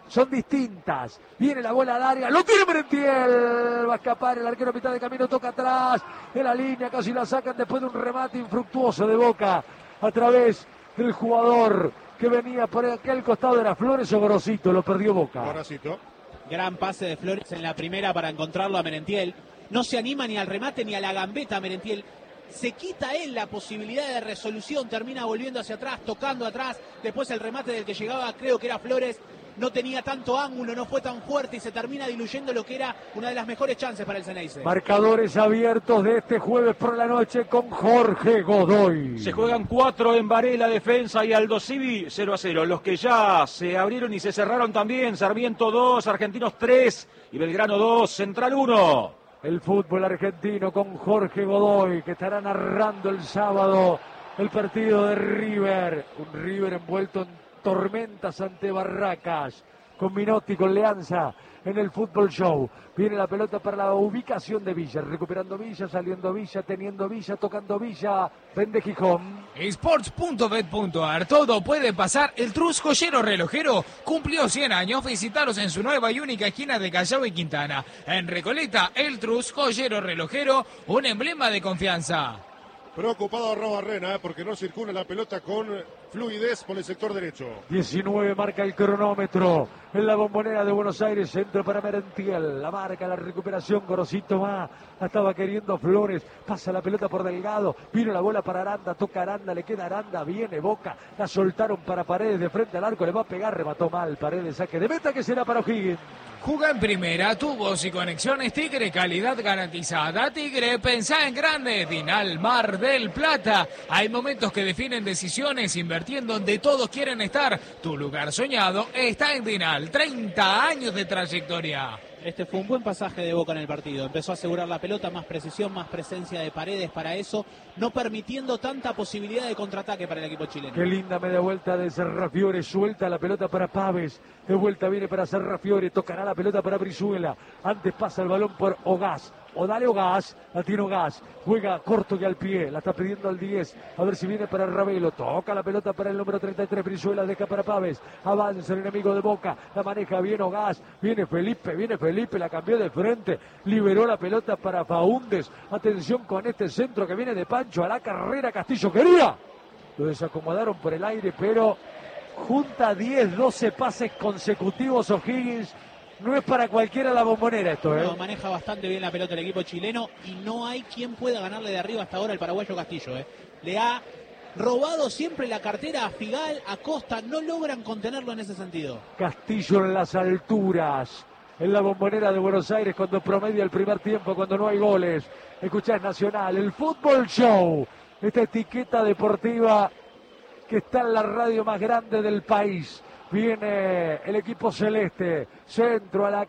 Speaker 1: son distintas. Viene la bola al área, lo tiene Merentiel, va a escapar el arquero a mitad de camino, toca atrás, en la línea, casi la sacan después de un remate infructuoso de Boca, a través del jugador que venía por aquel costado, era Flores o Gorosito, lo perdió Boca.
Speaker 2: Gorosito.
Speaker 4: Gran pase de Flores en la primera para encontrarlo a Merentiel. No se anima ni al remate ni a la gambeta a Merentiel. Se quita él la posibilidad de resolución, termina volviendo hacia atrás, tocando atrás. Después el remate del que llegaba, creo que era Flores, no tenía tanto ángulo, no fue tan fuerte y se termina diluyendo lo que era una de las mejores chances para el Ceneice.
Speaker 1: Marcadores abiertos de este jueves por la noche con Jorge Godoy.
Speaker 5: Se juegan cuatro en Varela, Defensa y Aldo Civi, cero a cero. Los que ya se abrieron y se cerraron también, Sarmiento dos, Argentinos tres y Belgrano dos, Central uno.
Speaker 1: El fútbol argentino con Jorge Godoy, que estará narrando el sábado el partido de River. Un River envuelto en tormentas ante Barracas, con Minotti, con Leanza en el Fútbol Show. Viene la pelota para la ubicación de Villa, recuperando Villa, saliendo Villa, teniendo Villa, tocando Villa, vende Gijón.
Speaker 3: Sports punto bet punto ar, todo puede pasar. El Trus Joyero Relojero cumplió cien años. Visitaros en su nueva y única esquina de Callao y Quintana. En Recoleta, el Trus Joyero Relojero, un emblema de confianza.
Speaker 2: Preocupado Arrobarrena, ¿eh? porque no circula la pelota con fluidez por el sector derecho.
Speaker 1: diecinueve marca el cronómetro en la Bombonera de Buenos Aires, centro para Merentiel, la marca, la recuperación, Gorosito va, la estaba queriendo Flores, pasa la pelota por Delgado, vino la bola para Aranda, toca Aranda, le queda Aranda, viene Boca, la soltaron para Paredes de frente al arco, le va a pegar, remató mal, Paredes, saque de meta que será para O'Higgins.
Speaker 3: Juga en primera, tubos y conexiones Tigre, calidad garantizada. Tigre, pensá en grande. Dinal, Mar del Plata. Hay momentos que definen decisiones, invirtiendo donde todos quieren estar. Tu lugar soñado está en Dinal. treinta años de trayectoria.
Speaker 4: Este fue un buen pasaje de Boca en el partido. Empezó a asegurar la pelota, más precisión, más presencia de Paredes para eso, no permitiendo tanta posibilidad de contraataque para el equipo chileno.
Speaker 1: Qué linda media vuelta de Serrafiore, suelta la pelota para Paves, de vuelta viene para Serrafiore, tocará la pelota para Brizuela, antes pasa el balón por Ogás, o dale Ogás, la tiene Ogás, juega corto y al pie, la está pidiendo al diez, a ver si viene para Ravelo, toca la pelota para el número treinta y tres, Brizuela deja para Paves, avanza el enemigo de Boca, la maneja bien Ogás, viene Felipe, viene Felipe, la cambió de frente, liberó la pelota para Faúndez, atención con este centro que viene de Pancho a la carrera, Castillo quería, lo desacomodaron por el aire, pero junta diez, doce pases consecutivos O'Higgins. No es para cualquiera la Bombonera esto, ¿eh?
Speaker 4: No, maneja bastante bien la pelota el equipo chileno y no hay quien pueda ganarle de arriba hasta ahora el paraguayo Castillo, ¿eh? Le ha robado siempre la cartera a Figal, a Costa, no logran contenerlo en ese sentido.
Speaker 1: Castillo en las alturas, en la Bombonera de Buenos Aires, cuando promedia el primer tiempo, cuando no hay goles. Escuchás Nacional, el Fútbol Show, esta etiqueta deportiva que está en la radio más grande del país. Viene el equipo celeste, centro a la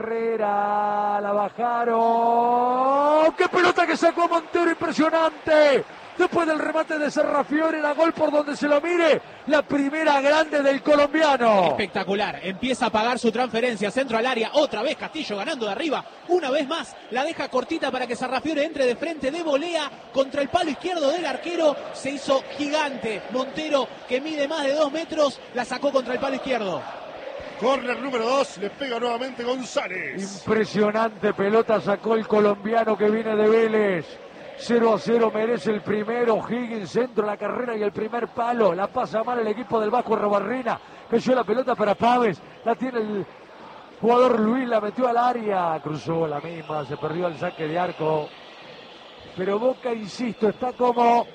Speaker 1: carrera, la bajaron. ¡Qué pelota que sacó Montero, impresionante! Después del remate de Serrafiore, la gol por donde se lo mire, la primera grande del colombiano.
Speaker 4: Espectacular, empieza a pagar su transferencia, centro al área, otra vez Castillo ganando de arriba, una vez más, la deja cortita para que Serrafiore entre de frente de volea contra el palo izquierdo del arquero, se hizo gigante, Montero que mide más de dos metros, la sacó contra el palo izquierdo.
Speaker 2: Corner número dos, le pega nuevamente González.
Speaker 1: Impresionante pelota sacó el colombiano que viene de Vélez. cero a cero merece el primero, Higgins centro a la carrera y el primer palo, la pasa mal el equipo del Vasco Arrobarrena, cayó la pelota para Paves, la tiene el jugador Luis, la metió al área, cruzó la misma, se perdió el saque de arco, pero Boca, insisto, está como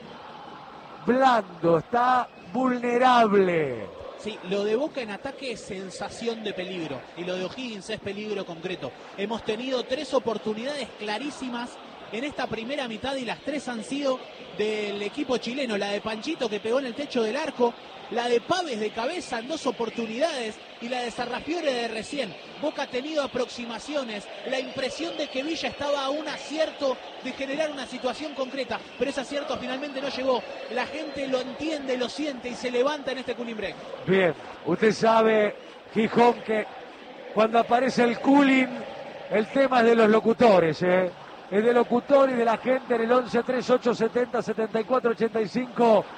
Speaker 1: blando, está vulnerable.
Speaker 4: Sí, lo de Boca en ataque es sensación de peligro y lo de O'Higgins es peligro concreto. Hemos tenido tres oportunidades clarísimas en esta primera mitad y las tres han sido del equipo chileno. La de Panchito que pegó en el techo del arco, la de Paves de cabeza en dos oportunidades y la de Serrafiore de recién. Boca ha tenido aproximaciones, la impresión de que Villa estaba a un acierto de generar una situación concreta, pero ese acierto finalmente no llegó. La gente lo entiende, lo siente y se levanta en este cooling break.
Speaker 1: Bien, usted sabe, Gijón, que cuando aparece el cooling, el tema es de los locutores, ¿eh? Es de locutor y de la gente en el once, treinta y ocho, setenta, setenta y cuatro, ochenta y cinco.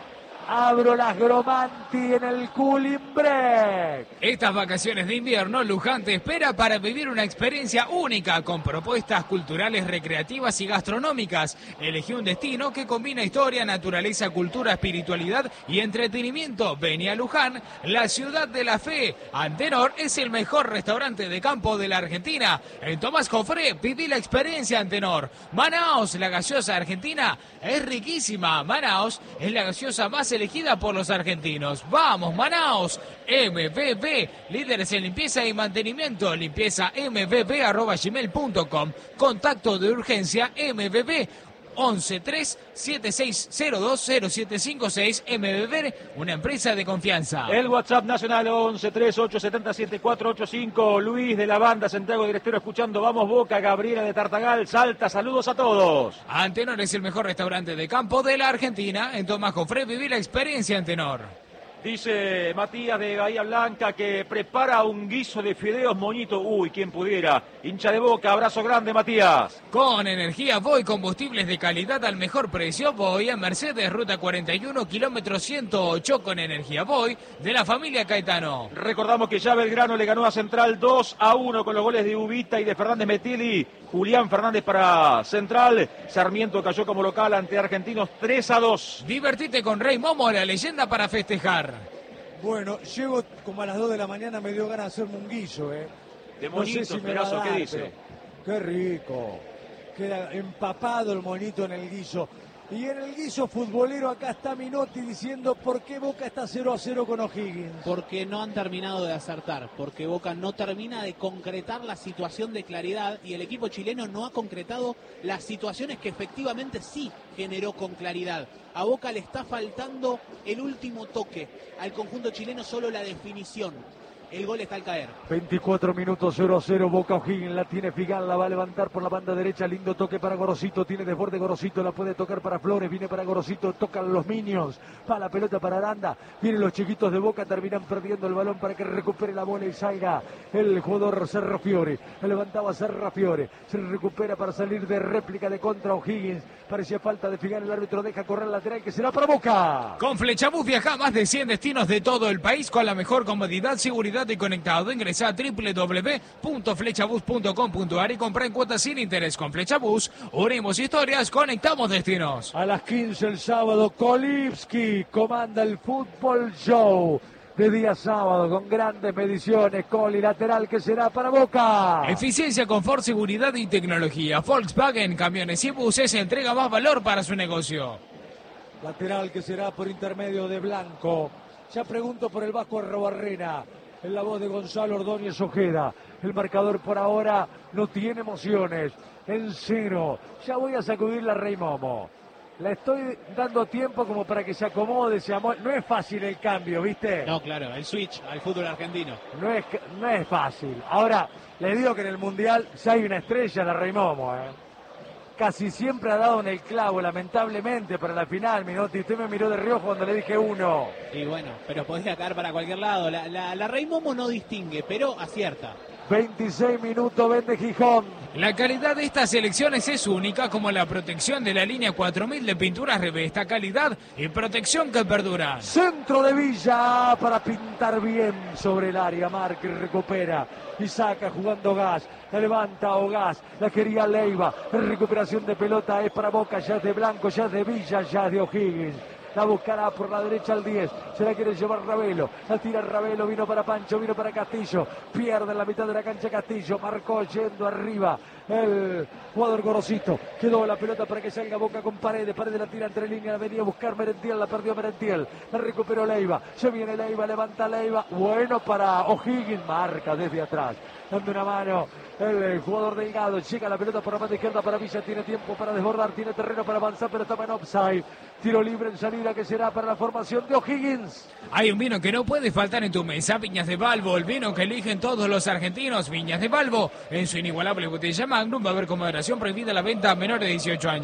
Speaker 1: abro las Gromanti en el Cooling Break.
Speaker 3: Estas vacaciones de invierno, Luján te espera para vivir una experiencia única con propuestas culturales, recreativas y gastronómicas. Elegí un destino que combina historia, naturaleza, cultura, espiritualidad y entretenimiento. Vení a Luján, la ciudad de la fe. Antenor es el mejor restaurante de campo de la Argentina. En Tomás Jofré, viví la experiencia Antenor. Manaos, la gaseosa argentina, es riquísima. Manaos es la gaseosa más elegida por los argentinos. ¡Vamos, Manaos! M V B, líderes en limpieza y mantenimiento. Limpieza m v b arroba gmail punto com. Contacto de urgencia M V B once tres siete seis cero dos cero siete cinco seis. M V B, una empresa de confianza.
Speaker 5: El WhatsApp nacional once tres ocho siete siete cuatro ocho cinco. Luis de la banda Santiago del Estero escuchando Vamos Boca. Gabriela de Tartagal, Salta. Saludos a todos.
Speaker 3: Antenor es el mejor restaurante de campo de la Argentina. En Tomás Jofré, vivir la experiencia Antenor.
Speaker 5: Dice Matías de Bahía Blanca que prepara un guiso de fideos moñito. Uy, quien pudiera. Hincha de Boca, abrazo grande, Matías.
Speaker 3: Con energía Voy, combustibles de calidad al mejor precio. Voy a Mercedes, ruta cuarenta y uno, kilómetro ciento ocho, con energía Voy, de la familia Caetano.
Speaker 5: Recordamos que ya Belgrano le ganó a Central dos a uno con los goles de Ubita y de Fernández Metilli. Julián Fernández para Central. Sarmiento cayó como local ante Argentinos tres a dos.
Speaker 3: Divertite con Rey Momo, la leyenda para festejar.
Speaker 1: Bueno, llego como a las dos de la mañana, me dio ganas de hacerme un guiso, ¿eh?
Speaker 5: De
Speaker 1: No
Speaker 5: moñitos,
Speaker 1: sé si me va a
Speaker 5: Perazo, ¿qué
Speaker 1: dar,
Speaker 5: dice?
Speaker 1: pero qué rico. Queda empapado el monito en el guiso. Y en el guiso futbolero acá está Minotti diciendo por qué Boca está cero a cero con O'Higgins.
Speaker 4: Porque no han terminado de acertar, porque Boca no termina de concretar la situación de claridad y el equipo chileno no ha concretado las situaciones que efectivamente sí generó con claridad. A Boca le está faltando el último toque, al conjunto chileno solo la definición. El gol está al caer.
Speaker 1: veinticuatro minutos, cero a cero, Boca O'Higgins, la tiene Figal, la va a levantar por la banda derecha, lindo toque para Gorosito, tiene desborde Gorosito, la puede tocar para Flores, viene para Gorosito, tocan los Minions, va la pelota para Aranda, vienen los chiquitos de Boca, terminan perdiendo el balón para que recupere la bola y salga el jugador Serrafiore, levantaba Serrafiore, se recupera para salir de réplica de contra O'Higgins, parecía falta de Figal, el árbitro deja correr lateral que será para Boca.
Speaker 3: Con Flechabús viaja a más de cien destinos de todo el país con la mejor comodidad, seguridad y conectado. Ingresa a doble u doble u doble u punto flechabús punto com punto a r y compra en cuotas sin interés. Con Flechabús, unimos historias, conectamos destinos.
Speaker 1: A las quince el sábado, Kolivski comanda el Fútbol Show de día sábado con grandes mediciones. Coli lateral que será para Boca.
Speaker 3: Eficiencia, confort, seguridad y tecnología. Volkswagen, camiones y buses, entrega más valor para su negocio.
Speaker 1: Lateral que será por intermedio de Blanco. Ya pregunto por el Vasco Arrobarrena. En la voz de Gonzalo Ordóñez Ojeda. El marcador por ahora no tiene emociones. En cero. Ya voy a sacudir la Rey Momo. Le estoy dando tiempo como para que se acomode, se amole. No es fácil el cambio, ¿viste?
Speaker 4: No, claro, el switch al fútbol argentino.
Speaker 1: No es, no es fácil. Ahora, le digo que en el Mundial ya hay una estrella, la Rey Momo, ¿eh? Casi siempre ha dado en el clavo, lamentablemente, para la final, Minotti. Usted me miró de reojo cuando le dije uno.
Speaker 4: Y bueno, pero podía caer para cualquier lado. La, la, la Rey Momo no distingue, pero acierta.
Speaker 1: veintiséis minutos, vende Gijón.
Speaker 3: La calidad de estas selecciones es única, como la protección de la línea cuatro mil de pinturas Revesta, calidad y protección que perdura.
Speaker 1: Centro de Villa para pintar bien sobre el área. Márquez recupera y saca jugando Gas. La levanta Ogás, la quería Leiva. La recuperación de pelota es para Boca, ya es de Blanco, ya es de Villa, ya es de O'Higgins. La buscará por la derecha al diez. Se la quiere llevar Ravelo. La tira Ravelo. Vino para Pancho. Vino para Castillo. Pierde en la mitad de la cancha Castillo. Marcó yendo arriba el jugador Gorosito. Quedó la pelota para que salga Boca con Paredes. Paredes la tira entre líneas. Venía a buscar Merentiel. La perdió Merentiel. La recuperó Leiva. Se viene Leiva. Levanta Leiva. Bueno para O'Higgins. Marca desde atrás. Dando una mano el jugador Delgado. Llega la pelota por la banda izquierda para Villa. Tiene tiempo para desbordar. Tiene terreno para avanzar. Pero estaba en offside. Tiro libre en salida que será para la formación de O'Higgins.
Speaker 3: Hay un vino que no puede faltar en tu mesa, Viñas de Balbo, el vino que eligen todos los argentinos. Viñas de Balbo, en su inigualable botella Magnum, va a haber con moderación prohibida la venta a menores de dieciocho años.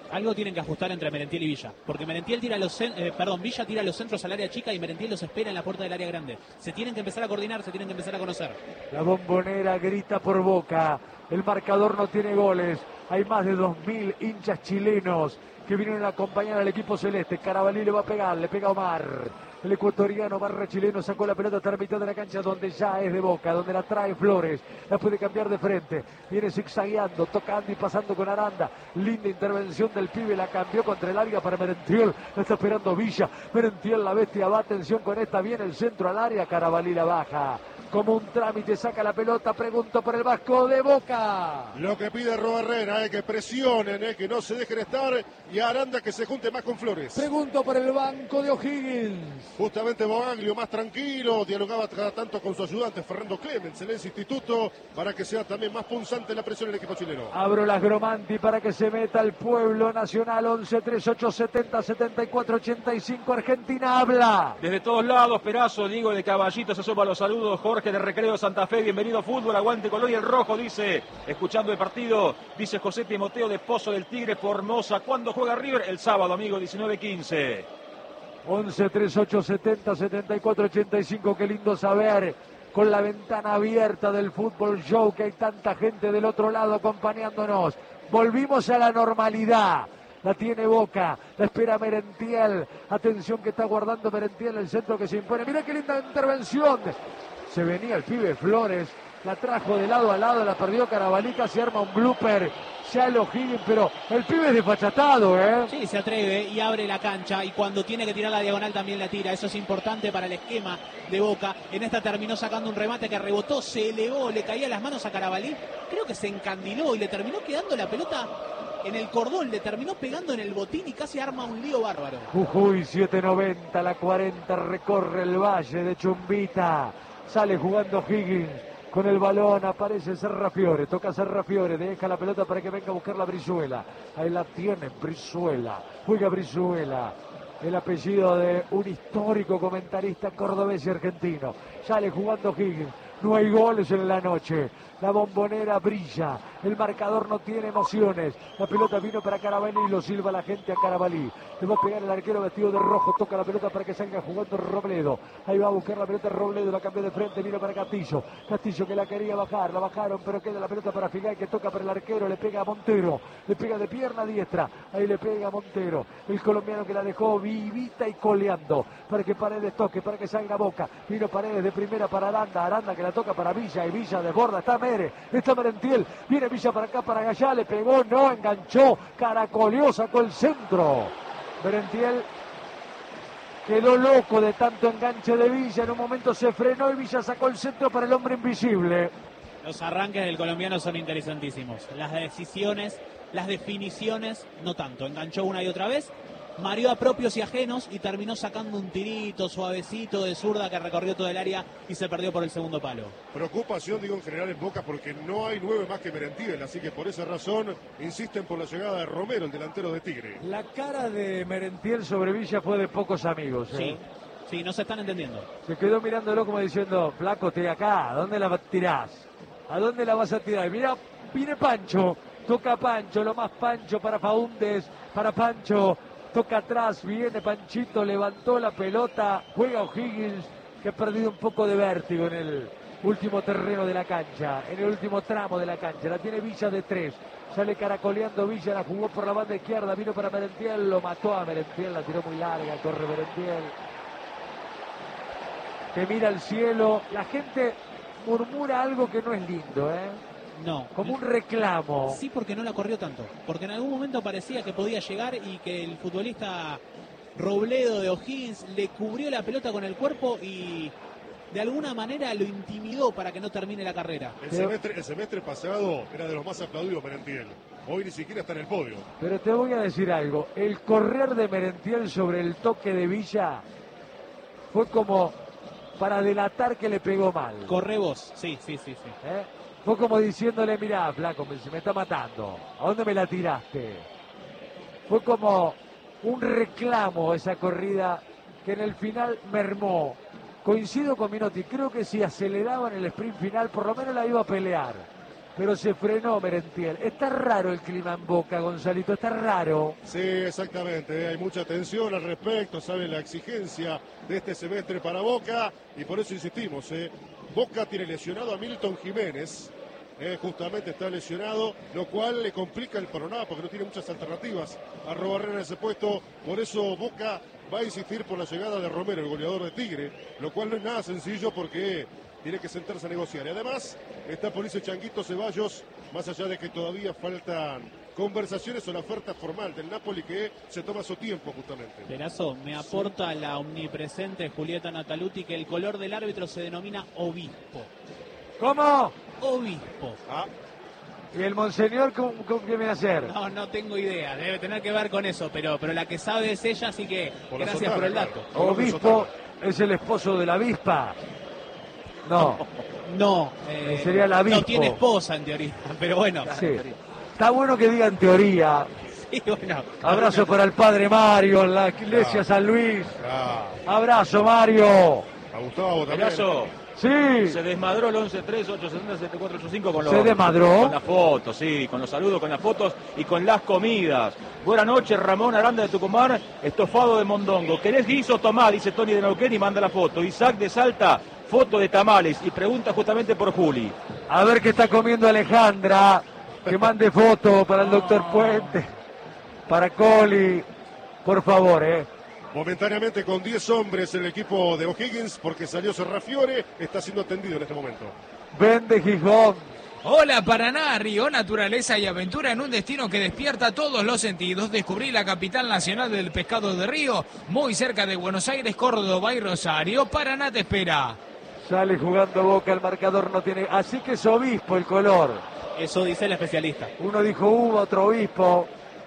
Speaker 4: Algo tienen que ajustar entre Merentiel y Villa, porque Merentiel tira los eh, perdón, Villa tira los centros al área chica y Merentiel los espera en la puerta del área grande. Se tienen que empezar a coordinar, se tienen que empezar a conocer.
Speaker 1: La Bombonera grita por Boca. El marcador no tiene goles. Hay más de dos mil hinchas chilenos que vienen a acompañar al equipo celeste. Carabalí le va a pegar, le pega Omar. El ecuatoriano barra chileno sacó la pelota hasta la mitad de la cancha donde ya es de Boca, donde la trae Flores. La puede cambiar de frente. Viene zigzagueando, tocando y pasando con Aranda. Linda intervención del pibe, la cambió contra el área para Merentiel. La está esperando Villa. Merentiel, la bestia, va, atención con esta. Viene el centro al área, Carabalí la baja. Como un trámite, saca la pelota, pregunto por el Vasco de Boca.
Speaker 2: Lo que pide Ro Herrera es que presionen, eh, que no se dejen estar, y Aranda que se junte más con Flores.
Speaker 1: Pregunto por el banco de O'Higgins.
Speaker 2: Justamente Boaglio más tranquilo, dialogaba cada tanto con su ayudante Fernando Clemens en ese instituto para que sea también más punzante la presión en el equipo chileno.
Speaker 1: Abro las Gromanti para que se meta el pueblo nacional. Once, treinta y ocho, setenta, setenta y cuatro, ochenta y cinco. Argentina habla.
Speaker 5: Desde todos lados, Perazo, Diego de Caballito, se suma los saludos. Jorge de Recreo Santa Fe, bienvenido fútbol, aguante color y el rojo, dice, escuchando el partido, dice José Timoteo de Pozo del Tigre, Formosa. ¿Cuándo juega River? El sábado, amigo, diecinueve quince.
Speaker 1: once, treinta y ocho, setenta, setenta y cuatro, ochenta y cinco. Qué lindo saber, con la ventana abierta del Fútbol Show, que hay tanta gente del otro lado acompañándonos. Volvimos a la normalidad. La tiene Boca, la espera Merentiel. Atención que está guardando Merentiel, el centro que se impone. Mira qué linda intervención. Se venía el pibe Flores, la trajo de lado a lado, la perdió Carabalí, se arma un blooper. Ya lo O'Higgins, pero el pibe es desfachatado, ¿eh?
Speaker 4: Sí, se atreve y abre la cancha, y cuando tiene que tirar la diagonal también la tira. Eso es importante para el esquema de Boca. En esta terminó sacando un remate que rebotó, se elevó, le caía las manos a Carabalí. Creo que se encandiló y le terminó quedando la pelota en el cordón, le terminó pegando en el botín y casi arma un lío bárbaro.
Speaker 1: Jujuy, siete noventa, la cuarenta, recorre el valle de Chumbita. Sale jugando O'Higgins. Con el balón aparece Serrafiore, toca Serrafiore, deja la pelota para que venga a buscar la Brizuela. Ahí la tiene Brizuela, juega Brizuela, el apellido de un histórico comentarista cordobés y argentino. Sale jugando O'Higgins, no hay goles en la noche. La Bombonera brilla, el marcador no tiene emociones. La pelota vino para Carabalí y lo silba la gente a Carabalí. Le va a pegar el arquero vestido de rojo, toca la pelota para que salga jugando Robledo. Ahí va a buscar la pelota Robledo, la cambió de frente, vino para Castillo. Castillo que la quería bajar, la bajaron, pero queda la pelota para Figal, que toca para el arquero, le pega a Montero, le pega de pierna diestra, ahí le pega a Montero. El colombiano que la dejó vivita y coleando, para que Paredes toque, para que salga Boca. Vino Paredes de primera para Aranda, Aranda que la toca para Villa, y Villa desborda, está Mere, está Merentiel, viene Villa para acá, para allá, le pegó, no, enganchó, caracoleó, sacó el centro. Merentiel quedó loco de tanto enganche de Villa, en un momento se frenó y Villa sacó el centro para el hombre invisible.
Speaker 4: Los arranques del colombiano son interesantísimos, las decisiones, las definiciones, no tanto. Enganchó una y otra vez, mareó a propios y ajenos y terminó sacando un tirito suavecito de zurda que recorrió todo el área y se perdió por el segundo palo.
Speaker 2: Preocupación, digo, en general en Boca, porque no hay nueve más que Merentiel, así que por esa razón insisten por la llegada de Romero, el delantero de Tigre.
Speaker 1: La cara de Merentiel sobre Villa fue de pocos amigos, ¿eh?
Speaker 4: Sí, sí, no se están entendiendo.
Speaker 1: Se quedó mirándolo como diciendo, flaco, estoy acá, ¿a dónde la tirás? ¿A dónde la vas a tirar? Mira, viene Pancho, toca Pancho, lo más Pancho para Faúndez, para Pancho. Toca atrás, viene Panchito, levantó la pelota, juega O'Higgins, que ha perdido un poco de vértigo en el último terreno de la cancha, en el último tramo de la cancha. La tiene Villa de tres, sale caracoleando Villa, la jugó por la banda izquierda, vino para Merentiel, lo mató a Merentiel, la tiró muy larga, corre Merentiel, que mira al cielo. La gente murmura algo que no es lindo, ¿eh?
Speaker 4: No.
Speaker 1: Como un reclamo.
Speaker 4: Sí, porque no la corrió tanto. Porque en algún momento parecía que podía llegar y que el futbolista Robledo de O'Higgins le cubrió la pelota con el cuerpo y de alguna manera lo intimidó para que no termine la carrera.
Speaker 2: El semestre, el semestre pasado era de los más aplaudidos Merentiel. Hoy ni siquiera está en el podio.
Speaker 1: Pero te voy a decir algo. El correr de Merentiel sobre el toque de Villa fue como para delatar que le pegó mal.
Speaker 4: Corre vos. Sí, sí, sí, sí.
Speaker 1: ¿Eh? Fue como diciéndole, mirá, flaco, me, se me está matando. ¿A dónde me la tiraste? Fue como un reclamo esa corrida que en el final mermó. Coincido con Minotti, creo que si aceleraban el sprint final, por lo menos la iba a pelear. pero se frenó Merentiel. Está raro el clima en Boca, Gonzalito, está raro.
Speaker 2: Sí, exactamente, hay mucha tensión al respecto, sabe la exigencia de este semestre para Boca y por eso insistimos, ¿eh? Boca tiene lesionado a Milton Jiménez, eh, justamente está lesionado, lo cual le complica el panorama porque no tiene muchas alternativas a Arrobarrena en ese puesto, por eso Boca va a insistir por la llegada de Romero, el goleador de Tigre, lo cual no es nada sencillo porque tiene que sentarse a negociar. Y además está por ese Changuito Ceballos, más allá de que todavía faltan conversaciones o la oferta formal del Napoli que se toma su tiempo justamente.
Speaker 4: Perazo, me aporta sí. la omnipresente Julieta Nataluti que el color del árbitro se denomina obispo.
Speaker 1: ¿Cómo?
Speaker 4: Obispo.
Speaker 2: Ah.
Speaker 1: ¿Y el monseñor con, con qué viene a hacer?
Speaker 4: No, no tengo idea, debe tener que ver con eso, pero, pero la que sabe es ella, así que por gracias sotana, por el dato.
Speaker 2: Claro.
Speaker 1: Obispo es el esposo de la avispa. No.
Speaker 4: No. Eh,
Speaker 1: sería la avispa.
Speaker 4: No tiene esposa en teoría, pero bueno.
Speaker 1: Sí. Está bueno que digan teoría.
Speaker 4: Sí, bueno.
Speaker 1: Abrazo para el padre Mario en la iglesia San Luis.
Speaker 2: Claro.
Speaker 1: Abrazo, Mario.
Speaker 2: A Gustavo también.
Speaker 5: Abrazo.
Speaker 1: Sí.
Speaker 5: Se desmadró el once tres ocho siete cero siete cuatro ocho cinco con los,
Speaker 1: ¿Se desmadró?
Speaker 5: Con las fotos, sí, con los saludos, con las fotos y con las comidas. Buenas noches, Ramón Aranda de Tucumán, estofado de mondongo. ¿Querés guiso? Tomá, dice Tony de Neuquén y manda la foto. Isaac de Salta, foto de tamales y pregunta justamente por Juli.
Speaker 1: A ver qué está comiendo Alejandra. Que mande foto para el doctor Puente. Para Coli. Por favor, eh.
Speaker 2: Momentáneamente con diez hombres el equipo de O'Higgins porque salió Serrafiore, está siendo atendido en este momento.
Speaker 1: Vende Gijón.
Speaker 3: Hola Paraná, Río, naturaleza y aventura en un destino que despierta todos los sentidos. Descubrí la capital nacional del pescado de río, muy cerca de Buenos Aires, Córdoba y Rosario. Paraná te espera.
Speaker 1: Sale jugando Boca, el marcador no tiene... Así que es obispo el color.
Speaker 4: Eso dice el especialista.
Speaker 1: Uno dijo uva, otro obispo.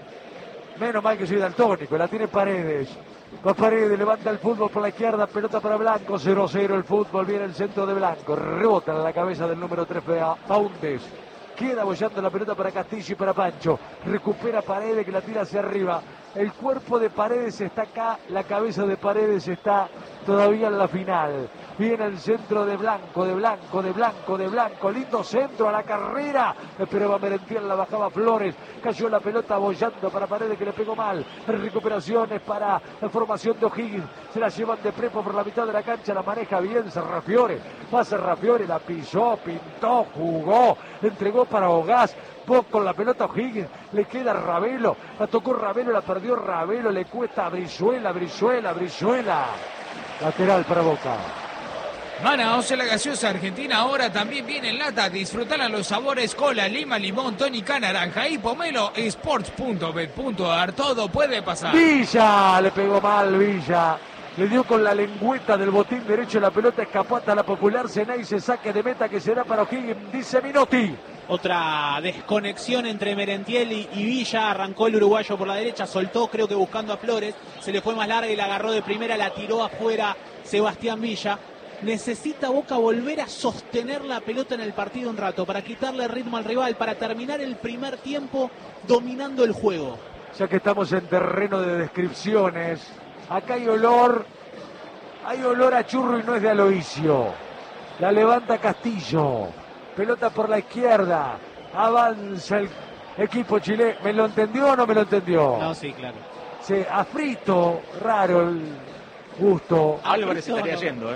Speaker 1: Menos mal que soy daltónico, la tiene Paredes. Va Paredes, levanta el fútbol por la izquierda, pelota para Blanco, cero cero el fútbol, viene el centro de Blanco, rebota en la cabeza del número tres, Faúndez. Queda bollando la pelota para Castillo y para Pancho. Recupera Paredes que la tira hacia arriba. El cuerpo de Paredes está acá, la cabeza de Paredes está todavía en la final. Viene el centro de Blanco, de Blanco, de Blanco, de Blanco. Lindo centro a la carrera. Esperaba Merentiel, la bajaba Flores. Cayó la pelota bollando para Paredes que le pegó mal. Recuperaciones para la formación de O'Higgins. Se la llevan de prepo por la mitad de la cancha. La maneja bien Serrafiore. Va Serrafiore, la pisó, pintó, jugó. Entregó para Ogás. Con la pelota O'Higgins, le queda Ravelo, la tocó Ravelo, la perdió Ravelo, le cuesta a Brizuela, Brizuela, Brizuela. Lateral para Boca.
Speaker 3: Manaos, la gaseosa argentina ahora también viene en lata. Disfrutar a los sabores cola, lima, limón, tónica, naranja y pomelo. Sports punto bet punto ar, todo puede pasar.
Speaker 1: Villa, le pegó mal Villa. Le dio con la lengüeta del botín derecho, la pelota escapó hasta la popular Ceney, se saque de meta que será para O'Higgins, dice Minotti.
Speaker 4: Otra desconexión entre Merentiel y, y Villa, arrancó el uruguayo por la derecha, soltó creo que buscando a Flores, se le fue más larga y la agarró de primera, la tiró afuera Sebastián Villa. Necesita Boca volver a sostener la pelota en el partido un rato, para quitarle ritmo al rival, para terminar el primer tiempo dominando el juego.
Speaker 1: Ya que estamos en terreno de descripciones, acá hay olor, hay olor a churro y no es de Aloisio. La levanta Castillo. Pelota por la izquierda. Avanza el equipo chileno. ¿Me lo entendió o no me lo entendió?
Speaker 4: No, sí, claro.
Speaker 1: Sí, a frito, raro el gusto.
Speaker 5: Álvarez
Speaker 4: frito,
Speaker 5: estaría
Speaker 4: no.
Speaker 5: yendo, ¿eh?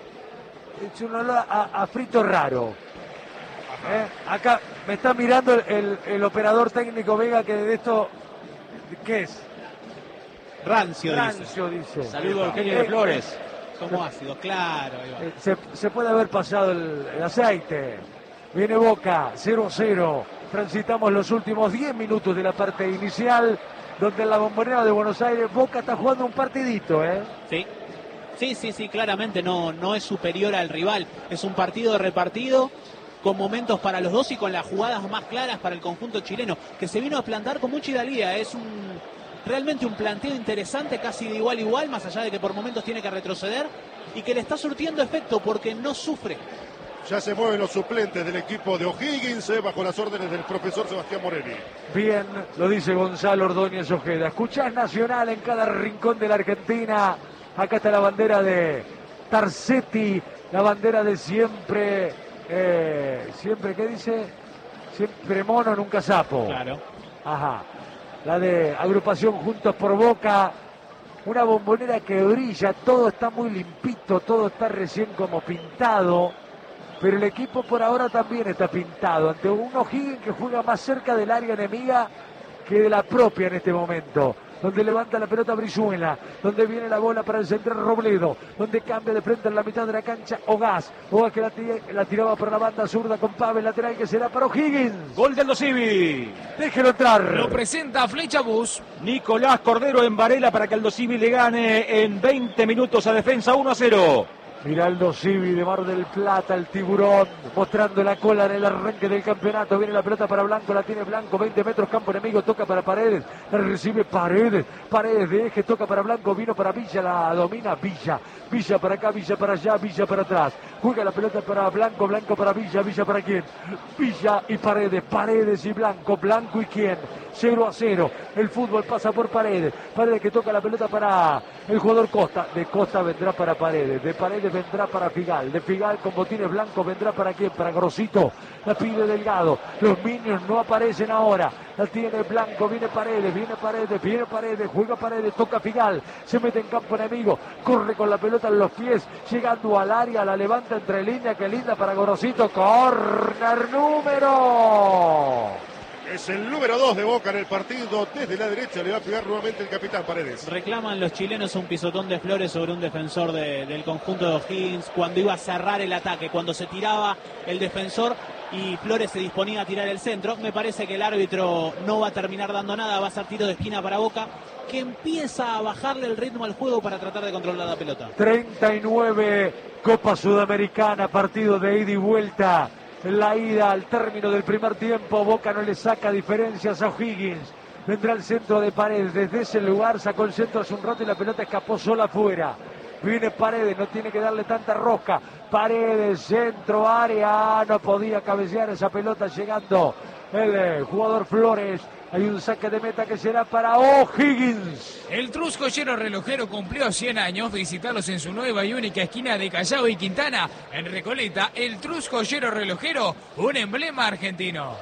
Speaker 1: Es un olor a, a frito raro. ¿Eh? Acá me está mirando el, el, el operador técnico Vega que de esto... ¿Qué es?
Speaker 4: Rancio,
Speaker 1: Rancio, dice.
Speaker 4: dice.
Speaker 5: Saludos a Eugenio de Flores.
Speaker 4: Como ácido, claro. Ahí va.
Speaker 1: Eh, Se, se puede haber pasado el, el aceite. Viene Boca, cero cero. Transitamos los últimos diez minutos de la parte inicial, donde en la Bombonera de Buenos Aires Boca está jugando un partidito, ¿eh?
Speaker 4: Sí, sí, sí, sí, claramente no, no es superior al rival. Es un partido repartido, con momentos para los dos y con las jugadas más claras para el conjunto chileno, que se vino a plantar con mucha hidalguía. Es un realmente un planteo interesante, casi de igual a igual, más allá de que por momentos tiene que retroceder, y que le está surtiendo efecto porque no sufre.
Speaker 2: Ya se mueven los suplentes del equipo de O'Higgins eh, bajo las órdenes del profesor Sebastián Morelli.
Speaker 1: Bien, lo dice Gonzalo Ordóñez Ojeda. Escuchás Nacional en cada rincón de la Argentina. Acá está la bandera de Tarcetti, la bandera de siempre, eh, siempre, ¿qué dice? Siempre mono, nunca sapo.
Speaker 4: Claro.
Speaker 1: Ajá. La de agrupación Juntos por Boca. Una Bombonera que brilla, todo está muy limpito, todo está recién como pintado. Pero el equipo por ahora también está pintado. Ante un O'Higgins que juega más cerca del área enemiga que de la propia en este momento. Donde levanta la pelota Brizuela, donde viene la bola para el central Robledo, donde cambia de frente en la mitad de la cancha Ogaz. Ogaz que la, la tiraba por la banda zurda con Pavel, lateral que será para O'Higgins.
Speaker 5: Gol del Aldo Civi.
Speaker 1: Déjelo entrar.
Speaker 3: Lo presenta Flecha Bus.
Speaker 5: Nicolás Cordero en Varela para que Aldo Civi le gane en veinte minutos a Defensa uno a cero.
Speaker 1: Miraldo Civi de Mar del Plata, el tiburón, mostrando la cola en el arranque del campeonato. Viene la pelota para Blanco, la tiene Blanco, veinte metros, campo enemigo, toca para Paredes, la recibe Paredes, Paredes de eje, toca para Blanco, vino para Villa, la domina Villa, Villa para acá, Villa para allá, Villa para atrás. Juega la pelota para Blanco, Blanco para Villa, Villa para quién, Villa y Paredes, Paredes y Blanco, Blanco y quién, cero a cero. El fútbol pasa por Paredes, Paredes que toca la pelota para el jugador Costa, de Costa vendrá para Paredes, de Paredes vendrá para Figal, de Figal con botines blancos vendrá para quién, para Grosito, la pide Delgado, los Minions no aparecen ahora, la tiene Blanco, viene Paredes, viene Paredes, viene Paredes, juega Paredes, toca Figal, se mete en campo enemigo, corre con la pelota en los pies, llegando al área, la levanta entre líneas, que linda para Grosito, corner número.
Speaker 2: Es el número dos de Boca en el partido. Desde la derecha le va a pegar nuevamente el capitán Paredes.
Speaker 4: Reclaman los chilenos un pisotón de Flores sobre un defensor de, del conjunto de O'Higgins cuando iba a cerrar el ataque, cuando se tiraba el defensor y Flores se disponía a tirar el centro. Me parece que el árbitro no va a terminar dando nada, va a ser tiro de esquina para Boca, que empieza a bajarle el ritmo al juego para tratar de controlar la pelota.
Speaker 1: treinta y nueve, Copa Sudamericana, partido de ida y vuelta. En la ida, al término del primer tiempo, Boca no le saca diferencias a O'Higgins. Vendrá el centro de Paredes. Desde ese lugar sacó el centro hace un rato y la pelota escapó sola afuera. Viene Paredes, no tiene que darle tanta rosca. Paredes, centro, área. No podía cabecear esa pelota llegando el eh, jugador Flores. Hay un saque de meta que será para O'Higgins.
Speaker 3: El Truscollero Relojero cumplió cien años. Visitarlos en su nueva y única esquina de Callao y Quintana, en Recoleta. El Truscollero Relojero, un emblema argentino.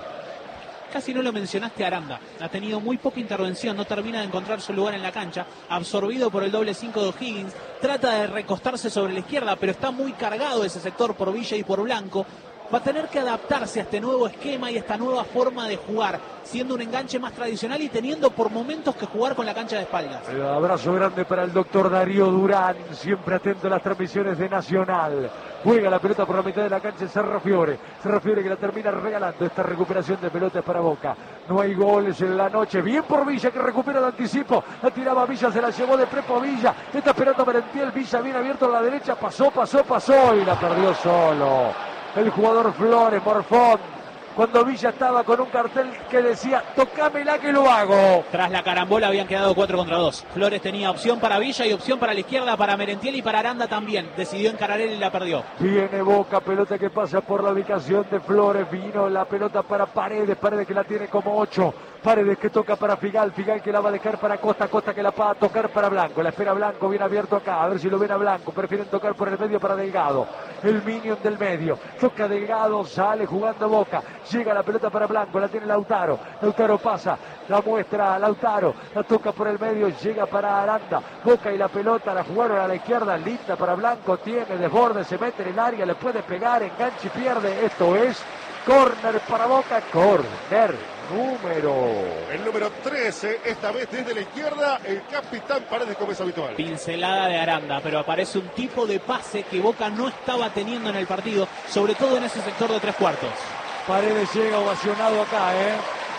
Speaker 4: Casi no lo mencionaste a Aranda. Ha tenido muy poca intervención, no termina de encontrar su lugar en la cancha. Absorbido por el doble cinco de O'Higgins. Trata de recostarse sobre la izquierda, pero está muy cargado ese sector por Villa y por Blanco. Va a tener que adaptarse a este nuevo esquema y a esta nueva forma de jugar, siendo un enganche más tradicional y teniendo por momentos que jugar con la cancha de espaldas.
Speaker 1: El abrazo grande para el doctor Darío Durán, siempre atento a las transmisiones de Nacional. Juega la pelota por la mitad de la cancha Cerro Fiore. Cerro Fiore que la termina regalando. Esta recuperación de pelotas para Boca. No hay goles en la noche. Bien por Villa que recupera el anticipo. La tiraba Villa, se la llevó de Prepo Villa. Está esperando Merentiel. Villa bien abierto a la derecha. Pasó, pasó, pasó y la perdió solo el jugador Flores, Morfón, cuando Villa estaba con un cartel que decía tocámela que lo hago.
Speaker 4: Tras la carambola habían quedado cuatro contra dos. Flores tenía opción para Villa y opción para la izquierda, para Merentiel y para Aranda también. Decidió encarar él y la perdió.
Speaker 1: Viene Boca, pelota que pasa por la ubicación de Flores. Vino la pelota para Paredes, Paredes que la tiene como ocho. Paredes que toca para Figal, Figal que la va a dejar para Costa, Costa que la va a tocar para Blanco, la espera Blanco, bien abierto acá, a ver si lo ven a Blanco, prefieren tocar por el medio para Delgado, el minion del medio, toca Delgado, sale jugando Boca, llega la pelota para Blanco, la tiene Lautaro, Lautaro pasa, la muestra a Lautaro, la toca por el medio, llega para Aranda, Boca y la pelota, la jugaron a la izquierda, linda para Blanco, tiene desborde, se mete en el área, le puede pegar, enganche y pierde, esto es córner para Boca, córner. Número.
Speaker 2: El número trece, esta vez desde la izquierda, el capitán Paredes como es habitual.
Speaker 4: Pincelada de Aranda, pero aparece un tipo de pase que Boca no estaba teniendo en el partido, sobre todo en ese sector de tres cuartos.
Speaker 1: Paredes llega ovacionado acá, ¿eh?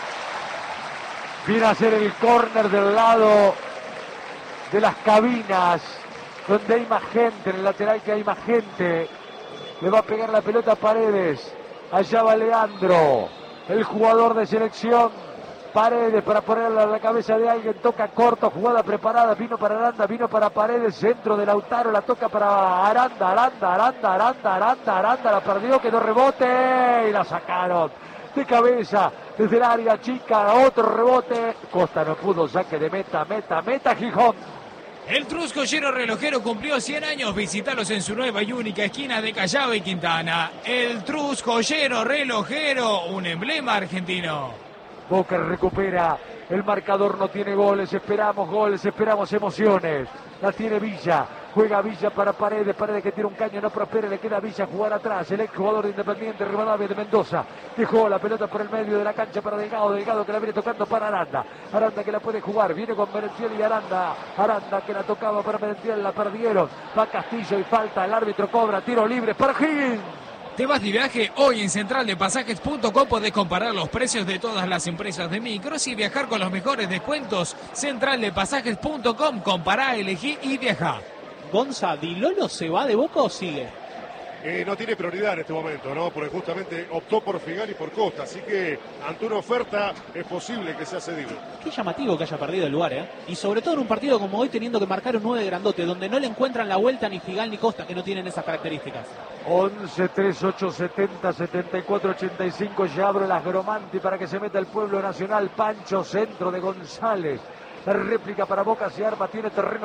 Speaker 1: Viene a hacer el córner del lado de las cabinas, donde hay más gente, en el lateral que hay más gente. Le va a pegar la pelota a Paredes. Allá va Leandro. El jugador de selección, Paredes para ponerla en la cabeza de alguien, toca corto, jugada preparada, vino para Aranda, vino para Paredes, centro de Lautaro, la toca para Aranda, Aranda, Aranda, Aranda, Aranda, Aranda, la perdió, quedó rebote y la sacaron de cabeza desde el área chica, otro rebote, Costa no pudo, saque de meta, meta, meta Gijón.
Speaker 3: El Trusco Joyero Relojero cumplió cien años. Visítalos en su nueva y única esquina de Callao y Quintana. El Trusco Joyero Relojero, un emblema argentino.
Speaker 1: Boca recupera. El marcador no tiene goles. Esperamos goles, esperamos emociones. La tiene Villa. Juega Villa para Paredes. Paredes que tiene un caño, no prospera. Le queda a Villa jugar atrás. El ex jugador de Independiente, Rivadavia de Mendoza. Dejó la pelota por el medio de la cancha para Delgado. Delgado que la viene tocando para Aranda. Aranda que la puede jugar. Viene con Merentiel y Aranda. Aranda que la tocaba para Merentiel. La perdieron. Va Castillo y falta. El árbitro cobra. Tiro libre para Higgins.
Speaker 3: ¿Te vas de viaje? Hoy en central de pasajes punto com podés comparar los precios de todas las empresas de micros y viajar con los mejores descuentos. central de pasajes punto com, compará, elegí y viajá.
Speaker 4: Gonza, ¿Di Lolo se va de Boca o sigue?
Speaker 2: Eh, no tiene prioridad en este momento, ¿no? Porque justamente optó por Figal y por Costa, así que ante una oferta es posible que sea cedido.
Speaker 4: Qué llamativo que haya perdido el lugar, ¿eh? Y sobre todo en un partido como hoy, teniendo que marcar un nueve grandote, donde no le encuentran la vuelta ni Figal ni Costa, que no tienen esas características.
Speaker 1: once, treinta y ocho, setenta, setenta y cuatro, ochenta y cinco. Ya abre las Gromanti para que se meta el pueblo nacional. Pancho, centro de González. La réplica para Boca, se arma, tiene terreno